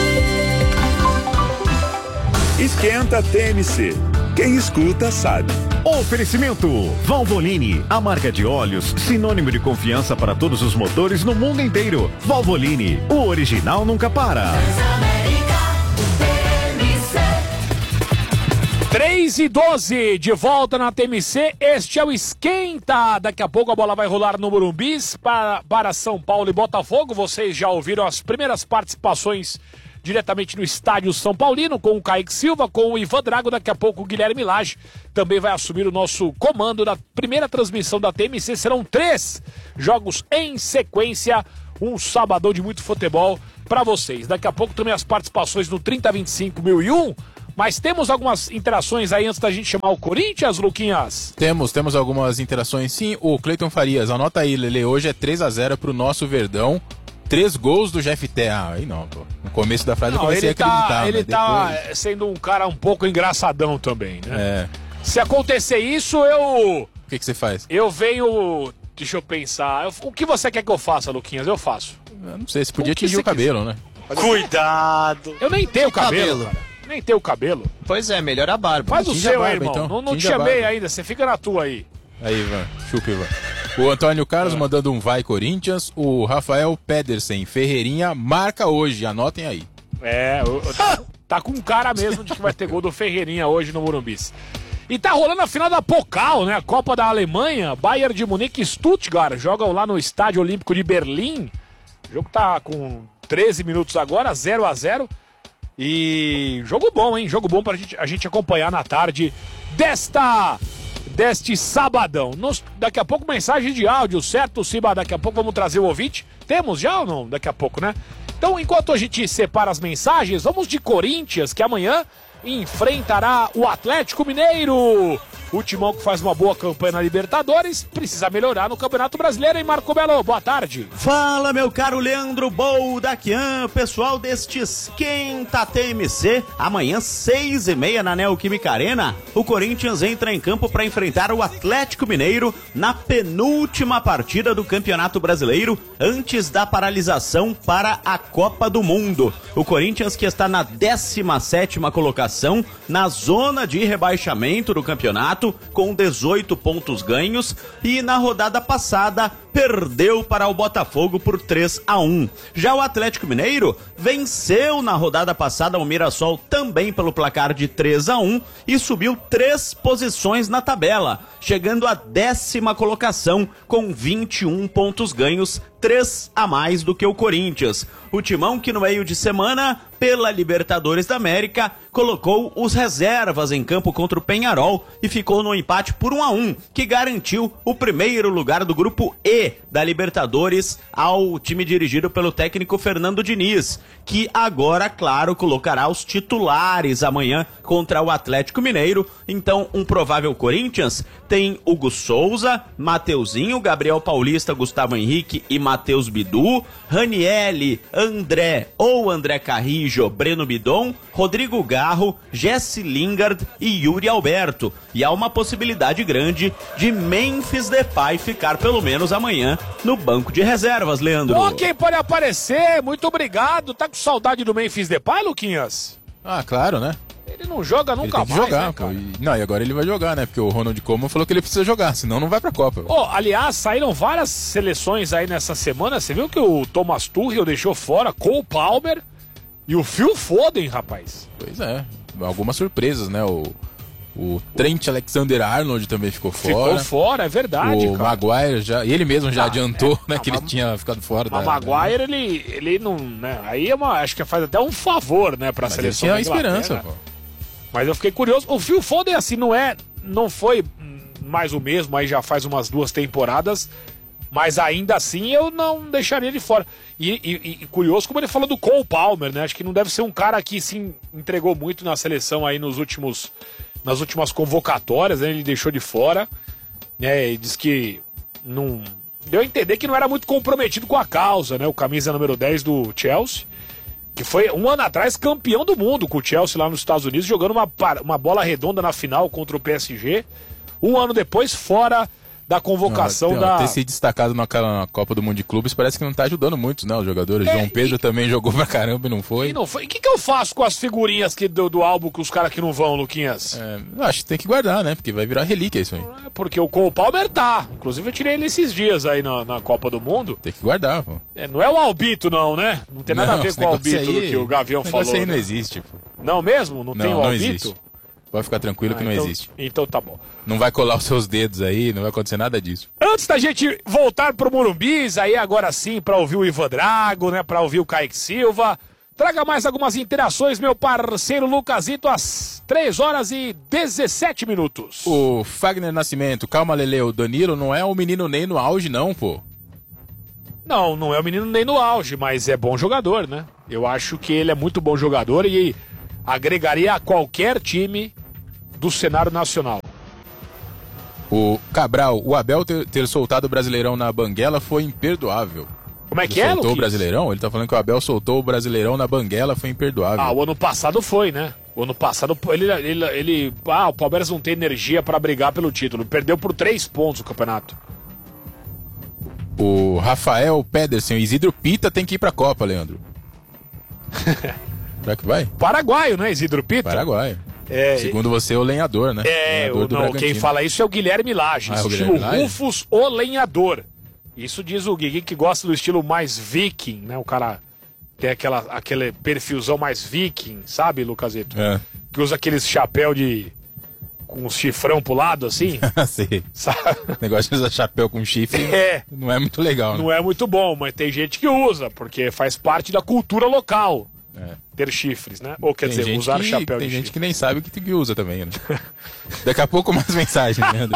Esquenta TMC. Quem escuta sabe. Oferecimento Valvoline, a marca de óleos, sinônimo de confiança para todos os motores no mundo inteiro. Valvoline, o original nunca para. 3:12, de volta na TMC, este é o Esquenta. Daqui a pouco a bola vai rolar no Morumbi para São Paulo e Botafogo. Vocês já ouviram as primeiras participações diretamente no estádio São Paulino, com o Kaique Silva, com o Ivan Drago. Daqui a pouco o Guilherme Lage também vai assumir o nosso comando da primeira transmissão da TMC. Serão 3 jogos em sequência, um sabadão de muito futebol para vocês. Daqui a pouco também as participações no 3025.001. Mas temos algumas interações aí antes da gente chamar o Corinthians, Luquinhas? Temos algumas interações sim. O Cleiton Farias, anota aí, Lele, hoje é 3-0 pro nosso Verdão. 3 gols do Jeff Terra. Aí não, pô. No começo da frase eu comecei a acreditar. Ele tá sendo um cara um pouco engraçadão também, né? É. Se acontecer isso, eu... O que você faz? Eu venho... Deixa eu pensar. O que você quer que eu faça, Luquinhas? Eu faço. Eu não sei, você podia tingir o cabelo, né? Cuidado! Eu nem tenho cabelo, cara. Nem tenho cabelo. Pois é, melhor a barba. Faz o seu aí, irmão. Então. Não te chamei ainda, você fica na tua aí. Aí, Ivan. Chupa, Ivan. O Antônio Carlos mandando um vai Corinthians. O Rafael Pedersen, Ferreirinha, marca hoje. Anotem aí. Tá com cara mesmo de que vai ter gol do Ferreirinha hoje no Morumbi. E tá rolando a final da Pokal, né? A Copa da Alemanha. Bayern de Munique e Stuttgart jogam lá no Estádio Olímpico de Berlim. O jogo tá com 13 minutos agora, 0-0. E jogo bom, hein? Jogo bom pra a gente acompanhar na tarde deste sabadão. Daqui a pouco mensagem de áudio, certo, Ciba? Daqui a pouco vamos trazer o ouvinte. Temos já ou não? Daqui a pouco, né? Então, enquanto a gente separa as mensagens, vamos de Corinthians, que amanhã enfrentará o Atlético Mineiro. O timão que faz uma boa campanha na Libertadores precisa melhorar no Campeonato Brasileiro, hein, Marco Belo? Boa tarde. Fala, meu caro Leandro Boldaquian, pessoal deste Esquenta TMC. Amanhã, 6h30 na Neoquímica Arena, o Corinthians entra em campo para enfrentar o Atlético Mineiro na penúltima partida do Campeonato Brasileiro antes da paralisação para a Copa do Mundo. O Corinthians, que está na 17ª colocação, na zona de rebaixamento do campeonato, com 18 pontos ganhos, e na rodada passada perdeu para o Botafogo por 3-1. Já o Atlético Mineiro venceu na rodada passada o Mirassol também pelo placar de 3-1 e subiu 3 posições na tabela, chegando à 10ª colocação com 21 pontos ganhos, 3 a mais do que o Corinthians. O timão que no meio de semana, pela Libertadores da América, colocou os reservas em campo contra o Peñarol e ficou no empate por 1-1, que garantiu o primeiro lugar do grupo E da Libertadores ao time dirigido pelo técnico Fernando Diniz, que agora, claro, colocará os titulares amanhã contra o Atlético Mineiro. Então, um provável Corinthians tem Hugo Souza, Mateuzinho, Gabriel Paulista, Gustavo Henrique e Matheus Bidu, Ranielli, André Carrijo, Breno Bidon, Rodrigo Garro, Jesse Lingard e Yuri Alberto. E há uma possibilidade grande de Memphis Depay ficar pelo menos amanhã no banco de reservas, Leandro. Ok, pode aparecer, muito obrigado. Tá com saudade do Memphis Depay, Luquinhas? Ah, claro, né? Ele não joga nunca mais, jogar, né, cara? E agora ele vai jogar, né? Porque o Ronald Koeman falou que ele precisa jogar, senão não vai pra Copa. Aliás, saíram várias seleções aí nessa semana. Você viu que o Thomas Tuchel deixou fora Cole Palmer e o Phil Foden, rapaz. Pois é, algumas surpresas, né? O Trent Alexander-Arnold também ficou fora. Ficou fora, é verdade, o cara. Maguire já... Ele mesmo já adiantou, né? Que ele tinha ficado fora. O Maguire, ele não... Né, aí acho que faz até um favor, né? Pra seleção da Inglaterra. Tinha esperança, pô. Mas eu fiquei curioso. O Phil Foden, assim, não foi mais o mesmo, aí já faz umas 2 temporadas, mas ainda assim eu não deixaria ele fora. E curioso como ele falou do Cole Palmer, né? Acho que não deve ser um cara que se entregou muito na seleção aí nas últimas convocatórias, né? Ele deixou de fora, né? E diz que não... Deu a entender que não era muito comprometido com a causa, né? O camisa número 10 do Chelsea, que foi um ano atrás campeão do mundo com o Chelsea lá nos Estados Unidos, jogando uma bola redonda na final contra o PSG. Um ano depois, fora da convocação da... Ter se destacado na Copa do Mundo de Clubes parece que não tá ajudando muito, né, os jogadores. João Pedro também jogou pra caramba e não foi. E que eu faço com as figurinhas do álbum com os caras que não vão, Luquinhas? Eu acho que tem que guardar, né, porque vai virar relíquia isso aí. Porque o Cole Palmer tá. Inclusive eu tirei ele esses dias aí na Copa do Mundo. Tem que guardar, pô. Não é o Albito não, né? Não tem nada a ver com o Albito aí, que o Gavião falou. Isso aí não né? existe, pô. Não mesmo? Não tem o Albito? Existe. Pode ficar tranquilo que não existe. Então tá bom. Não vai colar os seus dedos aí, não vai acontecer nada disso. Antes da gente voltar pro Morumbis, aí agora sim, pra ouvir o Ivan Drago, né? Pra ouvir o Kaique Silva. Traga mais algumas interações, meu parceiro Lucasito, às 3h17. O Fagner Nascimento, calma, Lele, o Danilo não é o menino Ney no auge, não, pô. Não é o menino Ney no auge, mas é bom jogador, né? Eu acho que ele é muito bom jogador e agregaria a qualquer time do cenário nacional. O Cabral, o Abel ter soltado o Brasileirão na Banguela foi imperdoável. Como é que é, soltou o Brasileirão? Ele tá falando que o Abel soltou o Brasileirão na Banguela, foi imperdoável. O ano passado foi, né? O ano passado o Palmeiras não tem energia pra brigar pelo título. Perdeu por 3 pontos o campeonato. O Rafael Pedersen, o Isidro Pita tem que ir pra Copa, Leandro. Será que vai? Paraguaio, né, Isidro Pita? Paraguaio. Segundo você, o lenhador, né? Quem fala isso é o Guilherme Lages, estilo Rufus, o lenhador. Isso diz o Gui que gosta do estilo mais viking, né? O cara tem aquele perfilzão mais viking, sabe, Lucasito? Que usa aqueles chapéu com um chifrão pro lado, assim. Sim. O negócio de usar chapéu com chifre não é muito legal, né? Não é muito bom, mas tem gente que usa, porque faz parte da cultura local. Ter chifres, né? Ou quer dizer, usar chapéu de chifre. Tem gente que nem sabe o que usa também, né? Daqui a pouco mais mensagens, Leandro.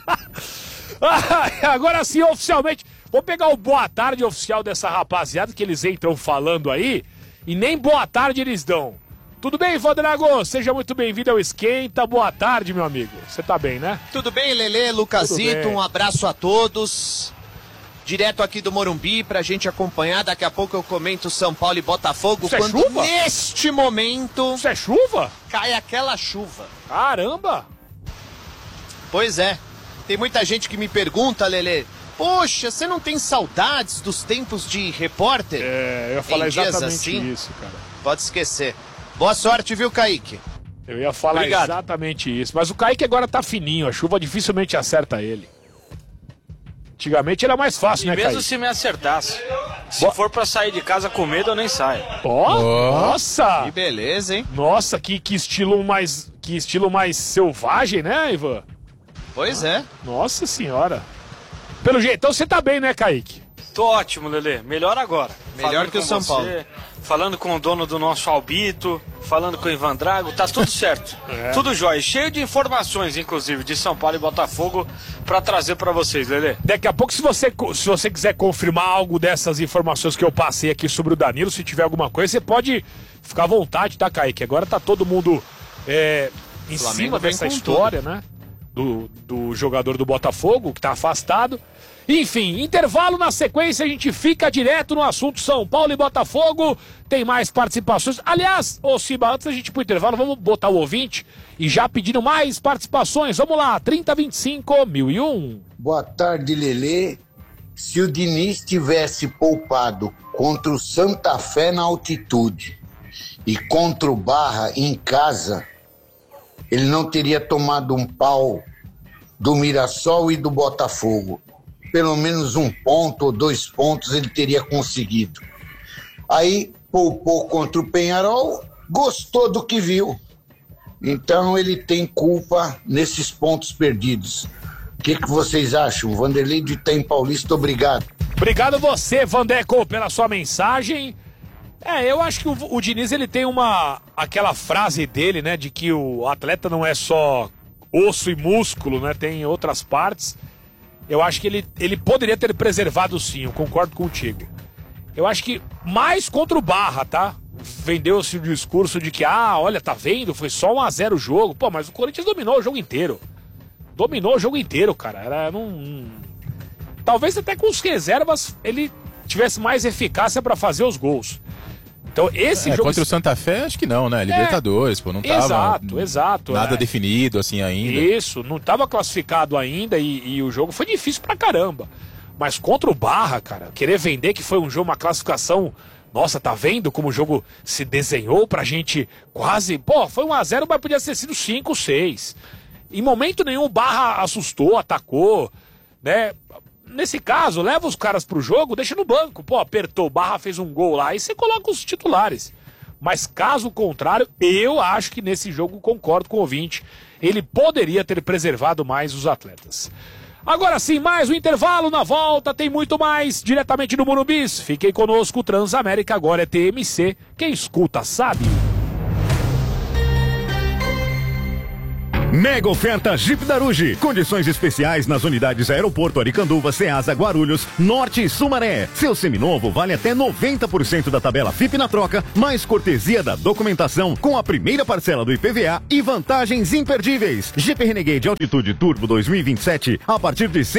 Agora sim, oficialmente, vou pegar o boa tarde oficial dessa rapaziada que eles entram falando aí e nem boa tarde eles dão. Tudo bem, Ivan Drago? Seja muito bem-vindo ao Esquenta. Boa tarde, meu amigo. Você tá bem, né? Tudo bem, Lelê, Lucasito, um abraço a todos. Direto aqui do Morumbi pra gente acompanhar. Daqui a pouco eu comento São Paulo e Botafogo. Quando chuva? Neste momento... Isso é chuva? Cai aquela chuva. Caramba! Pois é. Tem muita gente que me pergunta, Lelê, poxa, você não tem saudades dos tempos de repórter? Eu ia falar exatamente isso, cara. Pode esquecer. Boa sorte, viu, Kaique? Eu ia falar exatamente isso. Mas o Kaique agora tá fininho, a chuva dificilmente acerta ele. Antigamente era mais fácil, né, Kaique? Mesmo se me acertasse. Se for pra sair de casa com medo, eu nem saio. Nossa! Que beleza, hein? Nossa, que estilo mais selvagem, né, Ivan? Pois é. Nossa senhora. Pelo jeito, então você tá bem, né, Kaique? Tô ótimo, Lelê. Melhor agora. Melhor que o São Paulo. Falando com o dono do nosso Albito, falando com o Ivan Drago, tá tudo certo. Tudo jóia. Cheio de informações, inclusive, de São Paulo e Botafogo, pra trazer pra vocês, Lelê. Daqui a pouco, se você quiser confirmar algo dessas informações que eu passei aqui sobre o Danilo, se tiver alguma coisa, você pode ficar à vontade, tá, Kaique? Agora tá todo mundo em cima dessa história, né? Do jogador do Botafogo, que tá afastado. Enfim, intervalo, na sequência a gente fica direto no assunto São Paulo e Botafogo. Tem mais participações. Aliás, Ciba, antes da gente ir pro intervalo, vamos botar o ouvinte e já pedindo mais participações. Vamos lá, 3025-1001. Boa tarde, Lelê. Se o Diniz tivesse poupado contra o Santa Fé na altitude e contra o Barra em casa, ele não teria tomado um pau do Mirassol e do Botafogo. Pelo menos 1 ponto ou 2 pontos ele teria conseguido. Aí poupou contra o Penharol, gostou do que viu. Então ele tem culpa nesses pontos perdidos. O que vocês acham? Vanderlei de Itaim Paulista, obrigado. Obrigado você, Vandeco, pela sua mensagem. Eu acho que o Diniz, ele tem aquela frase dele, né, de que o atleta não é só osso e músculo, né, tem outras partes. Eu acho que ele poderia ter preservado sim, eu concordo contigo. Eu acho que mais contra o Barra, tá? Vendeu-se o discurso de que, olha, tá vendo? Foi só 1-0 o jogo. Pô, mas o Corinthians dominou o jogo inteiro. Dominou o jogo inteiro, cara. Talvez até com os reservas ele tivesse mais eficácia pra fazer os gols. Então esse jogo... Contra o Santa Fé, acho que não, né? Libertadores, pô, não tava... Exato. Nada definido, assim, ainda. Isso, não tava classificado ainda e o jogo foi difícil pra caramba. Mas contra o Barra, cara, querer vender que foi um jogo, uma classificação... Nossa, tá vendo como o jogo se desenhou pra gente quase... Pô, foi 1-0, mas podia ter sido 5, 6. Em momento nenhum o Barra assustou, atacou, né? Nesse caso, leva os caras pro jogo, deixa no banco. Pô, apertou, o Barra fez um gol lá e você coloca os titulares. Mas caso contrário, eu acho que nesse jogo, concordo com o ouvinte, ele poderia ter preservado mais os atletas. Agora sim, mais um intervalo, na volta tem muito mais, diretamente do Morumbi. Fiquem conosco, Transamérica agora é TMC, quem escuta sabe. Mega oferta Jeep Daruge. Condições especiais nas unidades Aeroporto Aricanduva, Ceasa, Guarulhos, Norte e Sumaré. Seu seminovo vale até 90% da tabela FIP na troca, mais cortesia da documentação com a primeira parcela do IPVA e vantagens imperdíveis. Jeep Renegade Altitude Turbo 2027 a partir de R$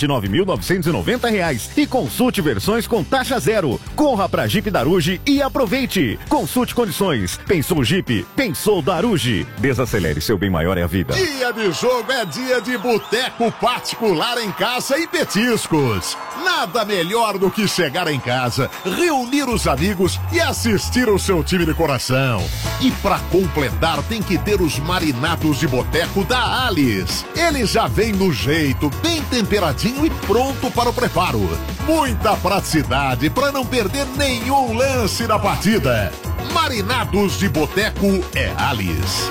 129.990 e consulte versões com taxa zero. Corra pra Jeep Daruge e aproveite. Consulte condições. Pensou Jeep? Pensou Daruge. Desacelere, seu bem maior é a vida. Dia de jogo é dia de boteco particular em casa e petiscos. Nada melhor do que chegar em casa, reunir os amigos e assistir o seu time de coração. E pra completar tem que ter os marinados de boteco da Alice. Ele já vem no jeito, bem temperadinho e pronto para o preparo. Muita praticidade para não perder nenhum lance da partida. Marinados de boteco é Alice.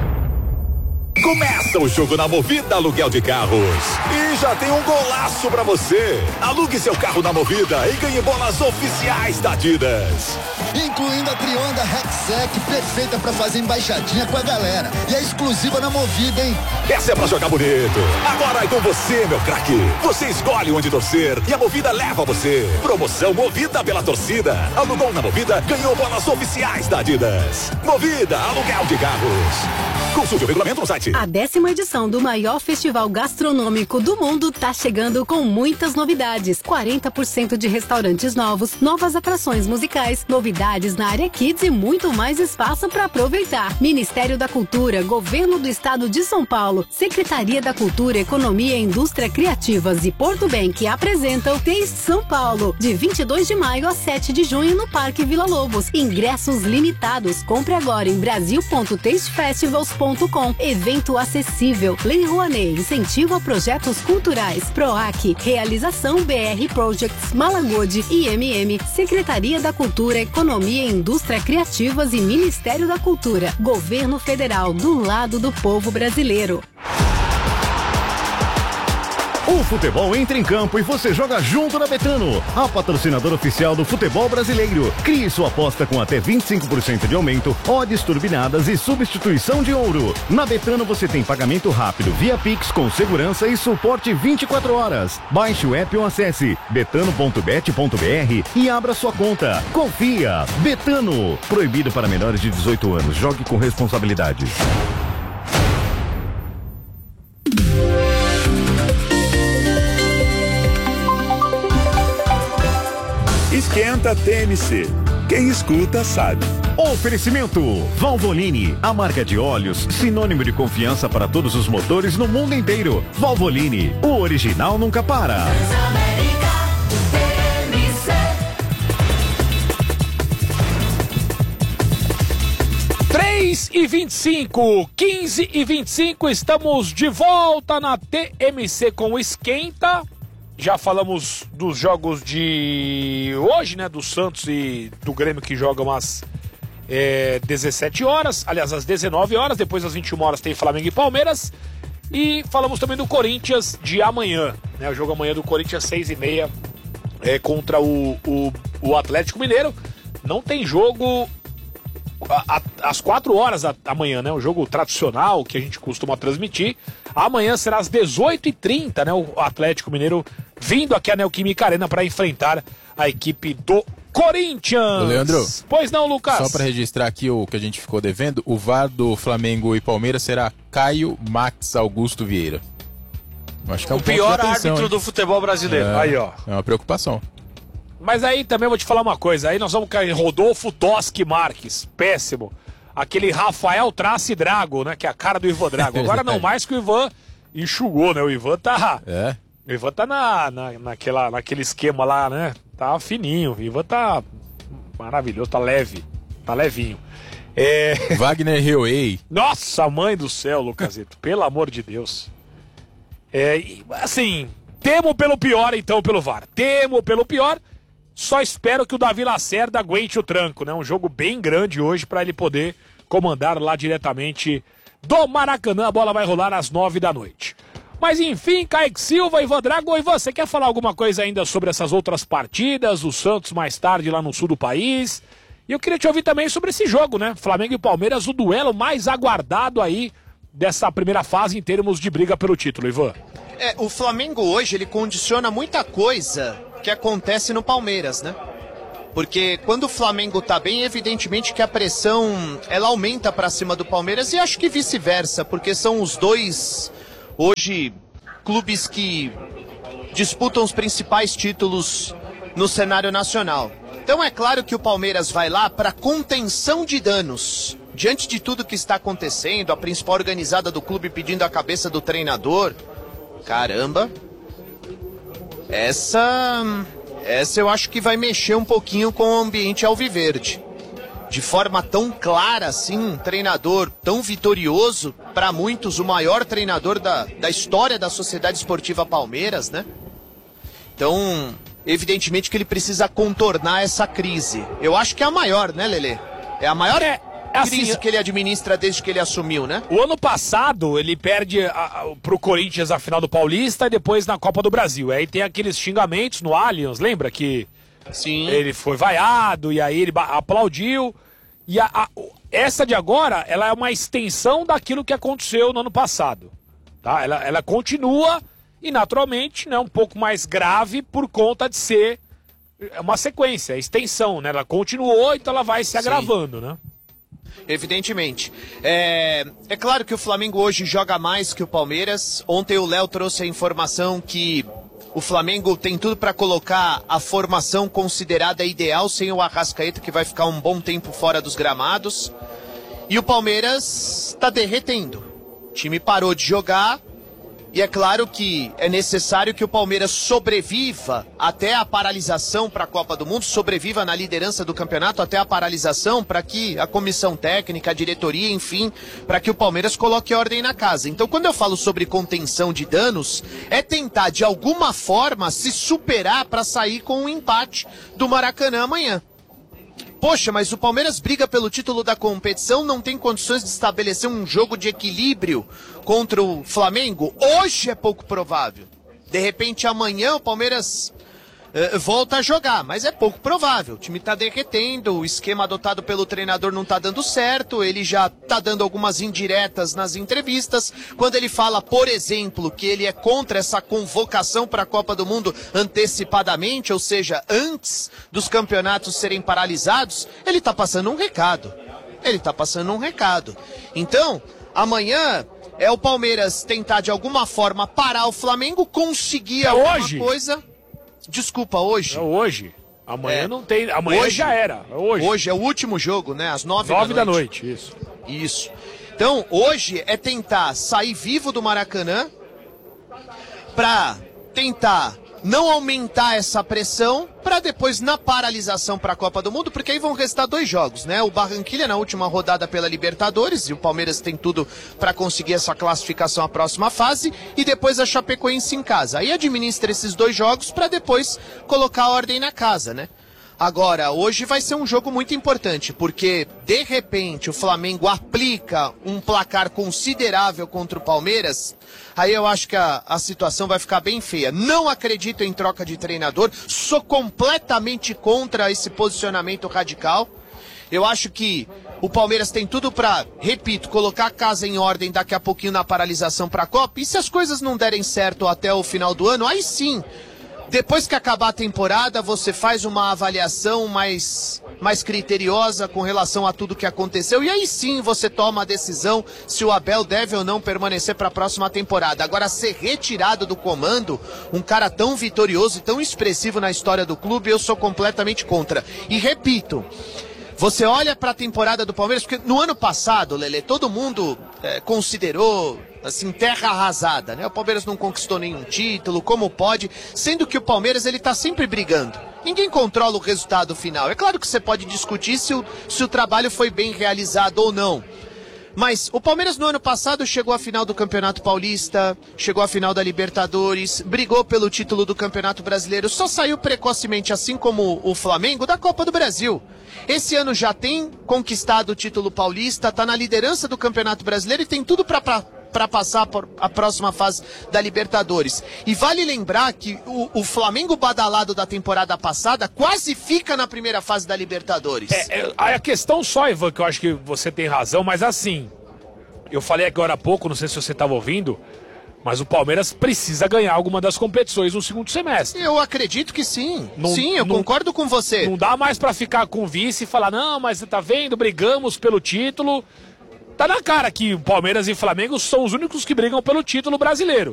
Começa o jogo na Movida Aluguel de Carros. E já tem um golaço pra você. Alugue seu carro na Movida e ganhe bolas oficiais da Adidas. Incluindo a Trionda Rexec, perfeita pra fazer embaixadinha com a galera. E é exclusiva na Movida, hein? Essa é pra jogar bonito. Agora é com você, meu craque. Você escolhe onde torcer e a Movida leva você. Promoção Movida pela torcida. Alugou na Movida, ganhou bolas oficiais da Adidas. Movida Aluguel de Carros. Consulte o regulamento no site. A 10ª edição do maior festival gastronômico do mundo tá chegando com muitas novidades. 40% de restaurantes novos, novas atrações musicais, novidades na área Kids e muito mais espaço para aproveitar. Ministério da Cultura, Governo do Estado de São Paulo, Secretaria da Cultura, Economia e Indústria Criativas e Porto Bank apresentam Taste São Paulo, de 22 de maio a 7 de junho no Parque Vila Lobos. Ingressos limitados. Compre agora em brasil.tastefestivals.com. Evento acessível. Lei Rouanet, incentivo a projetos culturais. PROAC, realização BR Projects, Malagode, IMM, Secretaria da Cultura, Economia e Indústria Criativas e Ministério da Cultura. Governo Federal, do lado do povo brasileiro. O futebol entra em campo e você joga junto na Betano, a patrocinadora oficial do futebol brasileiro. Crie sua aposta com até 25% de aumento, odds turbinadas e substituição de ouro. Na Betano você tem pagamento rápido via Pix com segurança e suporte 24 horas. Baixe o app ou acesse betano.bet.br e abra sua conta. Confia! Betano. Proibido para menores de 18 anos. Jogue com responsabilidade. Esquenta TMC. Quem escuta sabe. Oferecimento Valvoline, a marca de óleos sinônimo de confiança para todos os motores no mundo inteiro. Valvoline, o original nunca para. 3h25, 15h25, estamos de volta na TMC com o Esquenta. Já falamos dos jogos de hoje, né? Do Santos e do Grêmio que jogam às 17 horas, aliás, às 19 horas, depois às 21 horas tem Flamengo e Palmeiras. E falamos também do Corinthians de amanhã, né? O jogo amanhã do Corinthians, 6h30, contra o Atlético Mineiro. Não tem jogo às 4 horas da manhã, né? O jogo tradicional que a gente costuma transmitir. Amanhã será às 18h30, né? O Atlético Mineiro vindo aqui à Neoquímica Arena para enfrentar a equipe do Corinthians. Ô, Leandro. Pois não, Lucas? Só para registrar aqui o que a gente ficou devendo, o VAR do Flamengo e Palmeiras será Caio Max Augusto Vieira. Acho que é um o pior atenção, árbitro hein? do futebol brasileiro. Aí, ó. É uma preocupação. Mas aí também vou te falar uma coisa. Aí nós vamos cair Rodolfo Toschi Marques, péssimo. Aquele Rafael Trace Drago, né? Que é a cara do Ivan Drago. Agora não mais que o Ivan enxugou, né? O Ivan tá... O Ivan tá naquele esquema lá, né? Tá fininho. O Ivan tá maravilhoso, tá leve. Tá levinho. Wagner Heuei. Nossa, mãe do céu, Lucasito. Pelo amor de Deus. Assim, temo pelo pior, então, pelo VAR. Temo pelo pior. Só espero que o Davi Lacerda aguente o tranco, né? Um jogo bem grande hoje para ele poder comandar lá diretamente do Maracanã. A bola vai rolar às 9 da noite. Mas enfim, Kaique Silva, Ivan Drago, e você quer falar alguma coisa ainda sobre essas outras partidas? O Santos mais tarde lá no sul do país. E eu queria te ouvir também sobre esse jogo, né? Flamengo e Palmeiras, o duelo mais aguardado aí dessa primeira fase em termos de briga pelo título, Ivan. O Flamengo hoje, ele condiciona muita coisa que acontece no Palmeiras, né? Porque quando o Flamengo tá bem, evidentemente que a pressão, ela aumenta pra cima do Palmeiras, e acho que vice-versa, porque são os dois, hoje, clubes que disputam os principais títulos no cenário nacional. Então é claro que o Palmeiras vai lá para contenção de danos. Diante de tudo que está acontecendo, a principal organizada do clube pedindo a cabeça do treinador, caramba, essa eu acho que vai mexer um pouquinho com o ambiente alviverde. De forma tão clara assim, um treinador tão vitorioso, para muitos o maior treinador da história da Sociedade Esportiva Palmeiras, né? Então, evidentemente que ele precisa contornar essa crise. Eu acho que é a maior, né, Lelê? É a maior crise que ele administra desde que ele assumiu, né? O ano passado ele perde pro Corinthians a final do Paulista e depois na Copa do Brasil. Aí tem aqueles xingamentos no Allianz, lembra que Sim. Ele foi vaiado e aí ele aplaudiu. E essa de agora, ela é uma extensão daquilo que aconteceu no ano passado. Tá? Ela continua e naturalmente, né, um pouco mais grave por conta de ser uma sequência, extensão, né? Ela continuou, então ela vai se agravando, né? Evidentemente. É claro que o Flamengo hoje joga mais que o Palmeiras. Ontem o Léo trouxe a informação que o Flamengo tem tudo para colocar a formação considerada ideal sem o Arrascaeta, que vai ficar um bom tempo fora dos gramados. E o Palmeiras está derretendo. O time parou de jogar. E é claro que é necessário que o Palmeiras sobreviva até a paralisação para a Copa do Mundo, sobreviva na liderança do campeonato até a paralisação, para que a comissão técnica, a diretoria, enfim, para que o Palmeiras coloque ordem na casa. Então, quando eu falo sobre contenção de danos, é tentar de alguma forma se superar para sair com um empate do Maracanã amanhã. Poxa, mas o Palmeiras briga pelo título da competição, não tem condições de estabelecer um jogo de equilíbrio contra o Flamengo? Hoje é pouco provável. De repente, amanhã o Palmeiras volta a jogar, mas é pouco provável. O time está derretendo, o esquema adotado pelo treinador não está dando certo, ele já está dando algumas indiretas nas entrevistas. Quando ele fala, por exemplo, que ele é contra essa convocação para a Copa do Mundo antecipadamente, ou seja, antes dos campeonatos serem paralisados, ele está passando um recado. Então, amanhã é o Palmeiras tentar de alguma forma parar o Flamengo, conseguir alguma coisa. Desculpa, hoje? É hoje. Amanhã não tem. Amanhã hoje, já era. É hoje. Hoje é o último jogo, né? Às 9 da noite. Isso. Então, hoje é tentar sair vivo do Maracanã pra tentar não aumentar essa pressão para depois na paralisação para a Copa do Mundo, porque aí vão restar 2 jogos, né? O Barranquilla na última rodada pela Libertadores, e o Palmeiras tem tudo para conseguir essa classificação à próxima fase, e depois a Chapecoense em casa. Aí administra esses 2 jogos para depois colocar a ordem na casa, né? Agora, hoje vai ser um jogo muito importante, porque de repente o Flamengo aplica um placar considerável contra o Palmeiras, aí eu acho que a situação vai ficar bem feia. Não acredito em troca de treinador, sou completamente contra esse posicionamento radical. Eu acho que o Palmeiras tem tudo para, repito, colocar a casa em ordem daqui a pouquinho na paralisação para a Copa, e se as coisas não derem certo até o final do ano, aí sim, depois que acabar a temporada, você faz uma avaliação mais mais criteriosa com relação a tudo que aconteceu, e aí sim você toma a decisão se o Abel deve ou não permanecer para a próxima temporada. Agora, ser retirado do comando, um cara tão vitorioso e tão expressivo na história do clube, eu sou completamente contra. E repito, você olha para a temporada do Palmeiras, porque no ano passado, Lelê, todo mundo considerou assim, terra arrasada, né? O Palmeiras não conquistou nenhum título, como pode, sendo que o Palmeiras ele tá sempre brigando. Ninguém controla o resultado final. É claro que você pode discutir se o trabalho foi bem realizado ou não. Mas o Palmeiras no ano passado chegou à final do Campeonato Paulista, chegou à final da Libertadores, brigou pelo título do Campeonato Brasileiro, só saiu precocemente, assim como o Flamengo, da Copa do Brasil. Esse ano já tem conquistado o título paulista, está na liderança do Campeonato Brasileiro e tem tudo para passar por a próxima fase da Libertadores. E vale lembrar que o Flamengo badalado da temporada passada quase fica na primeira fase da Libertadores. A questão só, Ivan, que eu acho que você tem razão, mas assim, eu falei agora há pouco, não sei se você estava ouvindo, mas o Palmeiras precisa ganhar alguma das competições no segundo semestre. Eu acredito que sim. Eu concordo com você. Não dá mais para ficar com vice e falar, não, mas você tá vendo, brigamos pelo título. Tá na cara que o Palmeiras e Flamengo são os únicos que brigam pelo título brasileiro.